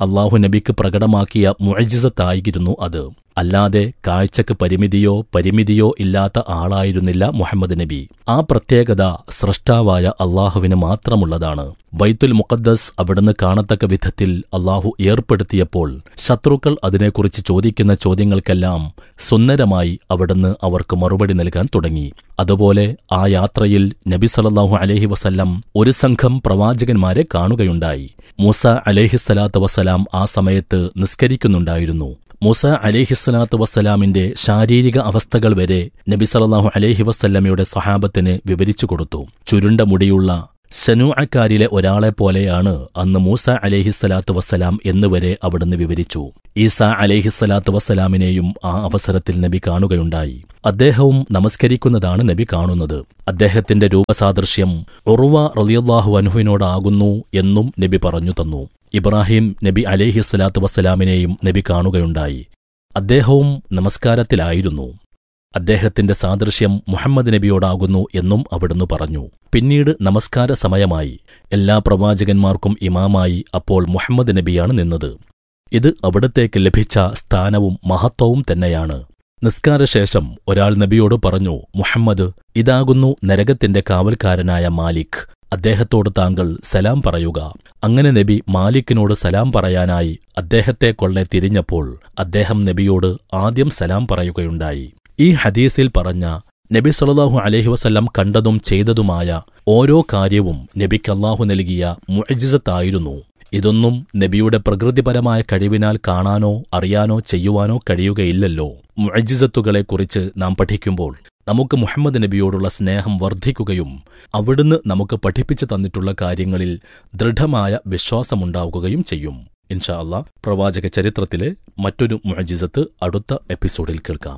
അള്ളാഹു നബിക്ക് പ്രകടമാക്കിയ മുഅ്ജിസത്തായിരുന്നു അത്. അല്ലാതെ കാഴ്ചക്ക് പരിമിതിയോ ഇല്ലാത്ത ആളായിരുന്നില്ല മുഹമ്മദ് നബി. ആ പ്രത്യേകത സ്രഷ്ടാവായ അള്ളാഹുവിന് മാത്രമുള്ളതാണ്. ബൈത്തുൽ മുഖദ്ദസ് അവിടുന്ന് കാണത്തക്ക വിധത്തിൽ അള്ളാഹു ഏർപ്പെടുത്തിയപ്പോൾ ശത്രുക്കൾ അതിനെക്കുറിച്ച് ചോദിക്കുന്ന ചോദ്യങ്ങൾക്കെല്ലാം സുന്ദരമായി അവിടുന്ന് അവർക്ക് മറുപടി നൽകാൻ തുടങ്ങി. അതുപോലെ ആ യാത്രയിൽ നബി സല്ലല്ലാഹു അലൈഹി വസല്ലം ഒരു സംഘം പ്രവാചകന്മാരെ കാണുകയുണ്ടായി. മൂസ അലൈഹിസ്സലാത്തു വസ്സലാം ആ സമയത്ത് നിസ്കരിക്കുന്നുണ്ടായിരുന്നു. മൂസ അലൈഹിസ്സലാത്തു വസ്സലാമിന്റെ ശാരീരിക അവസ്ഥകൾ വരെ നബി സല്ലല്ലാഹു അലൈഹി വസല്ലമയുടെ സ്വഹാബത്തിന് വിവരിച്ചു കൊടുത്തു. ചുരുണ്ട മുടിയുള്ള ശനൂഅക്കാരിലെ ഒരാളെപ്പോലെയാണ് അന്ന് മൂസ അലൈഹിസ്സലാത്തു വസ്സലാം എന്നുവരെ അവിടുന്ന് വിവരിച്ചു. ഈസ അലൈഹിസ്സലാത്തു വസ്സലാമിനെയും ആ അവസരത്തിൽ നബി കാണുകയുണ്ടായി. അദ്ദേഹവും നമസ്കരിക്കുന്നതാണ് നബി കാണുന്നത്. അദ്ദേഹത്തിന്റെ രൂപസാദൃശ്യം ഉർവ റളിയല്ലാഹു അൻഹുവിനോടാകുന്നു എന്നും നബി പറഞ്ഞു തന്നു. ഇബ്രാഹിം നബി അലൈഹിസ്സലാത്തു വസ്സലാമിനെയും നബി കാണുകയുണ്ടായി. അദ്ദേഹവും നമസ്കാരത്തിലായിരുന്നു. അദ്ദേഹത്തിന്റെ സാദൃശ്യം മുഹമ്മദ് നബിയോടാകുന്നു എന്നും അവിടുന്ന് പറഞ്ഞു. പിന്നീട് നമസ്കാര സമയമായി. എല്ലാ പ്രവാചകന്മാർക്കും ഇമാമായി അപ്പോൾ മുഹമ്മദ് നബിയാണ് നിന്നത്. ഇത് അവിടത്തേക്ക് ലഭിച്ച സ്ഥാനവും മഹത്വവും തന്നെയാണ്. നിസ്കാരശേഷം ഒരാൾ നബിയോട് പറഞ്ഞു, മുഹമ്മദ്, ഇതാകുന്നു നരകത്തിന്റെ കാവൽക്കാരനായ മാലിക്. അദ്ദേഹത്തോട് താങ്കൾ സലാം പറയുക. അങ്ങനെ നബി മാലിക്കിനോട് സലാം പറയാനായി അദ്ദേഹത്തെ കൊള്ളെ തിരിഞ്ഞപ്പോൾ അദ്ദേഹം നബിയോട് ആദ്യം സലാം പറയുകയുണ്ടായി. ഈ ഹദീസിൽ പറഞ്ഞ നബി സല്ലല്ലാഹു അലൈഹി വസല്ലം കണ്ടതും ചെയ്തതുമായ ഓരോ കാര്യവും നബിക്ക് അല്ലാഹു നൽകിയ മുഅ്ജിസത്തായിരുന്നു. ഇതൊന്നും നബിയുടെ പ്രകൃതിപരമായ കഴിവിനാൽ കാണാനോ അറിയാനോ ചെയ്യുവാനോ കഴിയുകയില്ലല്ലോ. മുഅ്ജിസത്തുകളെക്കുറിച്ച് നാം പഠിക്കുമ്പോൾ നമുക്ക് മുഹമ്മദ് നബിയോടുള്ള സ്നേഹം വർദ്ധിക്കുകയും അവിടുന്ന് നമുക്ക് പഠിപ്പിച്ചു തന്നിട്ടുള്ള കാര്യങ്ങളിൽ ദൃഢമായ വിശ്വാസമുണ്ടാവുകയും ചെയ്യും. ഇൻഷാ അല്ലാഹ് പ്രവാചക ചരിത്രത്തിലെ മറ്റൊരു മുഅ്ജിസത്ത് അടുത്ത എപ്പിസോഡിൽ കേൾക്കാം.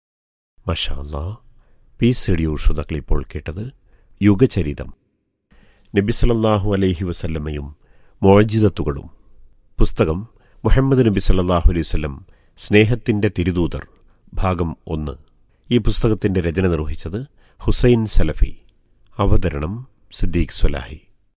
മാഷാ അല്ലാഹ്. പീസ് റേഡിയോ ശ്രോതാക്കൾ ഇപ്പോൾ കേട്ടത് യുഗചരിതം, നബി സല്ലല്ലാഹു അലൈഹി വസല്ലമയും മുഅ്ജിസത്തുകളും. പുസ്തകം മുഹമ്മദ് നബി സല്ലല്ലാഹു അലൈഹി വസല്ലം സ്നേഹത്തിന്റെ തിരുദൂതർ, ഭാഗം 1. ഈ പുസ്തകത്തിന്റെ രചന നിർവഹിച്ചത് ഹുസൈൻ സലഫി. അവതരണം സിദ്ദീഖ് സ്വലാഹി.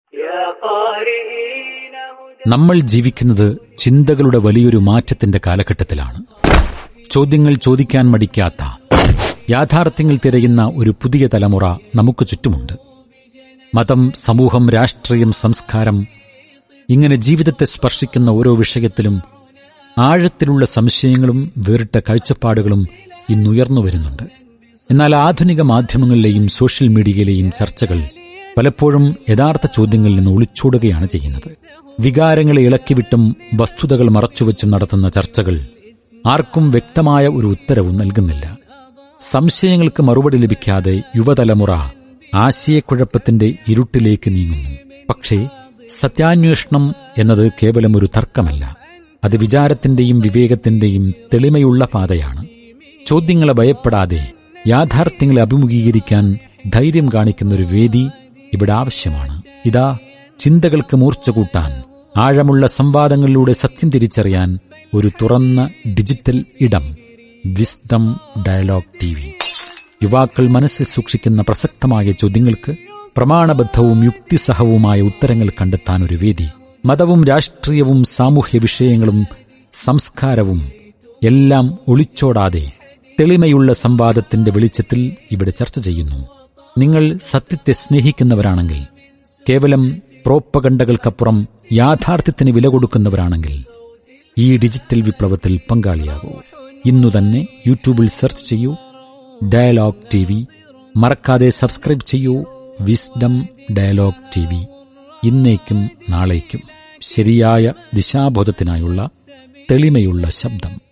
നമ്മൾ ജീവിക്കുന്നത് ചിന്തകളുടെ വലിയൊരു മാറ്റത്തിന്റെ കാലഘട്ടത്തിലാണ്. ചോദ്യങ്ങൾ ചോദിക്കാൻ മടിക്കാത്ത, യാഥാർത്ഥ്യങ്ങൾ തിരയുന്ന ഒരു പുതിയ തലമുറ നമുക്ക് ചുറ്റുമുണ്ട്. മതം, സമൂഹം, രാഷ്ട്രീയം, സംസ്കാരം, ഇങ്ങനെ ജീവിതത്തെ സ്പർശിക്കുന്ന ഓരോ വിഷയത്തിലും ആഴത്തിലുള്ള സംശയങ്ങളും വേറിട്ട കാഴ്ചപ്പാടുകളും ഇന്നുയർന്നു വരുന്നുണ്ട്. എന്നാൽ ആധുനിക മാധ്യമങ്ങളിലെയും സോഷ്യൽ മീഡിയയിലെയും ചർച്ചകൾ പലപ്പോഴും യഥാർത്ഥ ചോദ്യങ്ങളിൽ നിന്ന് ഒളിച്ചോടുകയാണ് ചെയ്യുന്നത്. വികാരങ്ങളെ ഇളക്കിവിട്ടും വസ്തുതകൾ മറച്ചുവെച്ചും നടത്തുന്ന ചർച്ചകൾ ആർക്കും വ്യക്തമായ ഒരു ഉത്തരവും നൽകുന്നില്ല. സംശയങ്ങൾക്ക് മറുപടി ലഭിക്കാതെ യുവതലമുറ ആശയക്കുഴപ്പത്തിന്റെ ഇരുട്ടിലേക്ക് നീങ്ങുന്നു. പക്ഷേ സത്യാന്വേഷണം എന്നത് കേവലം ഒരു തർക്കമല്ല. അത് വിചാരത്തിന്റെയും വിവേകത്തിന്റെയും തെളിമയുള്ള പാതയാണ്. ചോദ്യങ്ങളെ ഭയപ്പെടാതെ യാഥാർത്ഥ്യങ്ങളെ അഭിമുഖീകരിക്കാൻ ധൈര്യം കാണിക്കുന്നൊരു വേദി ഇവിടെ ആവശ്യമാണ്. ഇതാ, ചിന്തകൾക്ക് മൂർച്ച കൂട്ടാൻ, ആഴമുള്ള സംവാദങ്ങളിലൂടെ സത്യം തിരിച്ചറിയാൻ ഒരു തുറന്ന ഡിജിറ്റൽ ഇടം, വിസ്ഡം ഡയലോഗ് TV. യുവാക്കൾ മനസ്സിൽ സൂക്ഷിക്കുന്ന പ്രസക്തമായ ചോദ്യങ്ങൾക്ക് പ്രമാണബദ്ധവും യുക്തിസഹവുമായ ഉത്തരങ്ങൾ കണ്ടെത്താൻ ഒരു വേദി. മതവും രാഷ്ട്രീയവും സാമൂഹ്യ വിഷയങ്ങളും സംസ്കാരവും എല്ലാം ഒളിച്ചോടാതെ തെളിമയുള്ള സംവാദത്തിന്റെ വെളിച്ചത്തിൽ ഇവിടെ ചർച്ച ചെയ്യുന്നു. നിങ്ങൾ സത്യത്തെ സ്നേഹിക്കുന്നവരാണെങ്കിൽ, കേവലം പ്രോപ്പഗണ്ടകൾക്കപ്പുറം യാഥാർത്ഥ്യത്തിന് വില കൊടുക്കുന്നവരാണെങ്കിൽ ഈ ഡിജിറ്റൽ വിപ്ലവത്തിൽ പങ്കാളിയാകൂ. ഇന്നു തന്നെ യൂട്യൂബിൽ സെർച്ച് ചെയ്യൂ ഡയലോഗ് TV. മറക്കാതെ സബ്സ്ക്രൈബ് ചെയ്യൂ വിസ്ഡം ഡയലോഗ് TV. ഇന്നേക്കും നാളേക്കും ശരിയായ ദിശാബോധത്തിനായുള്ള തെളിമയുള്ള ശബ്ദം.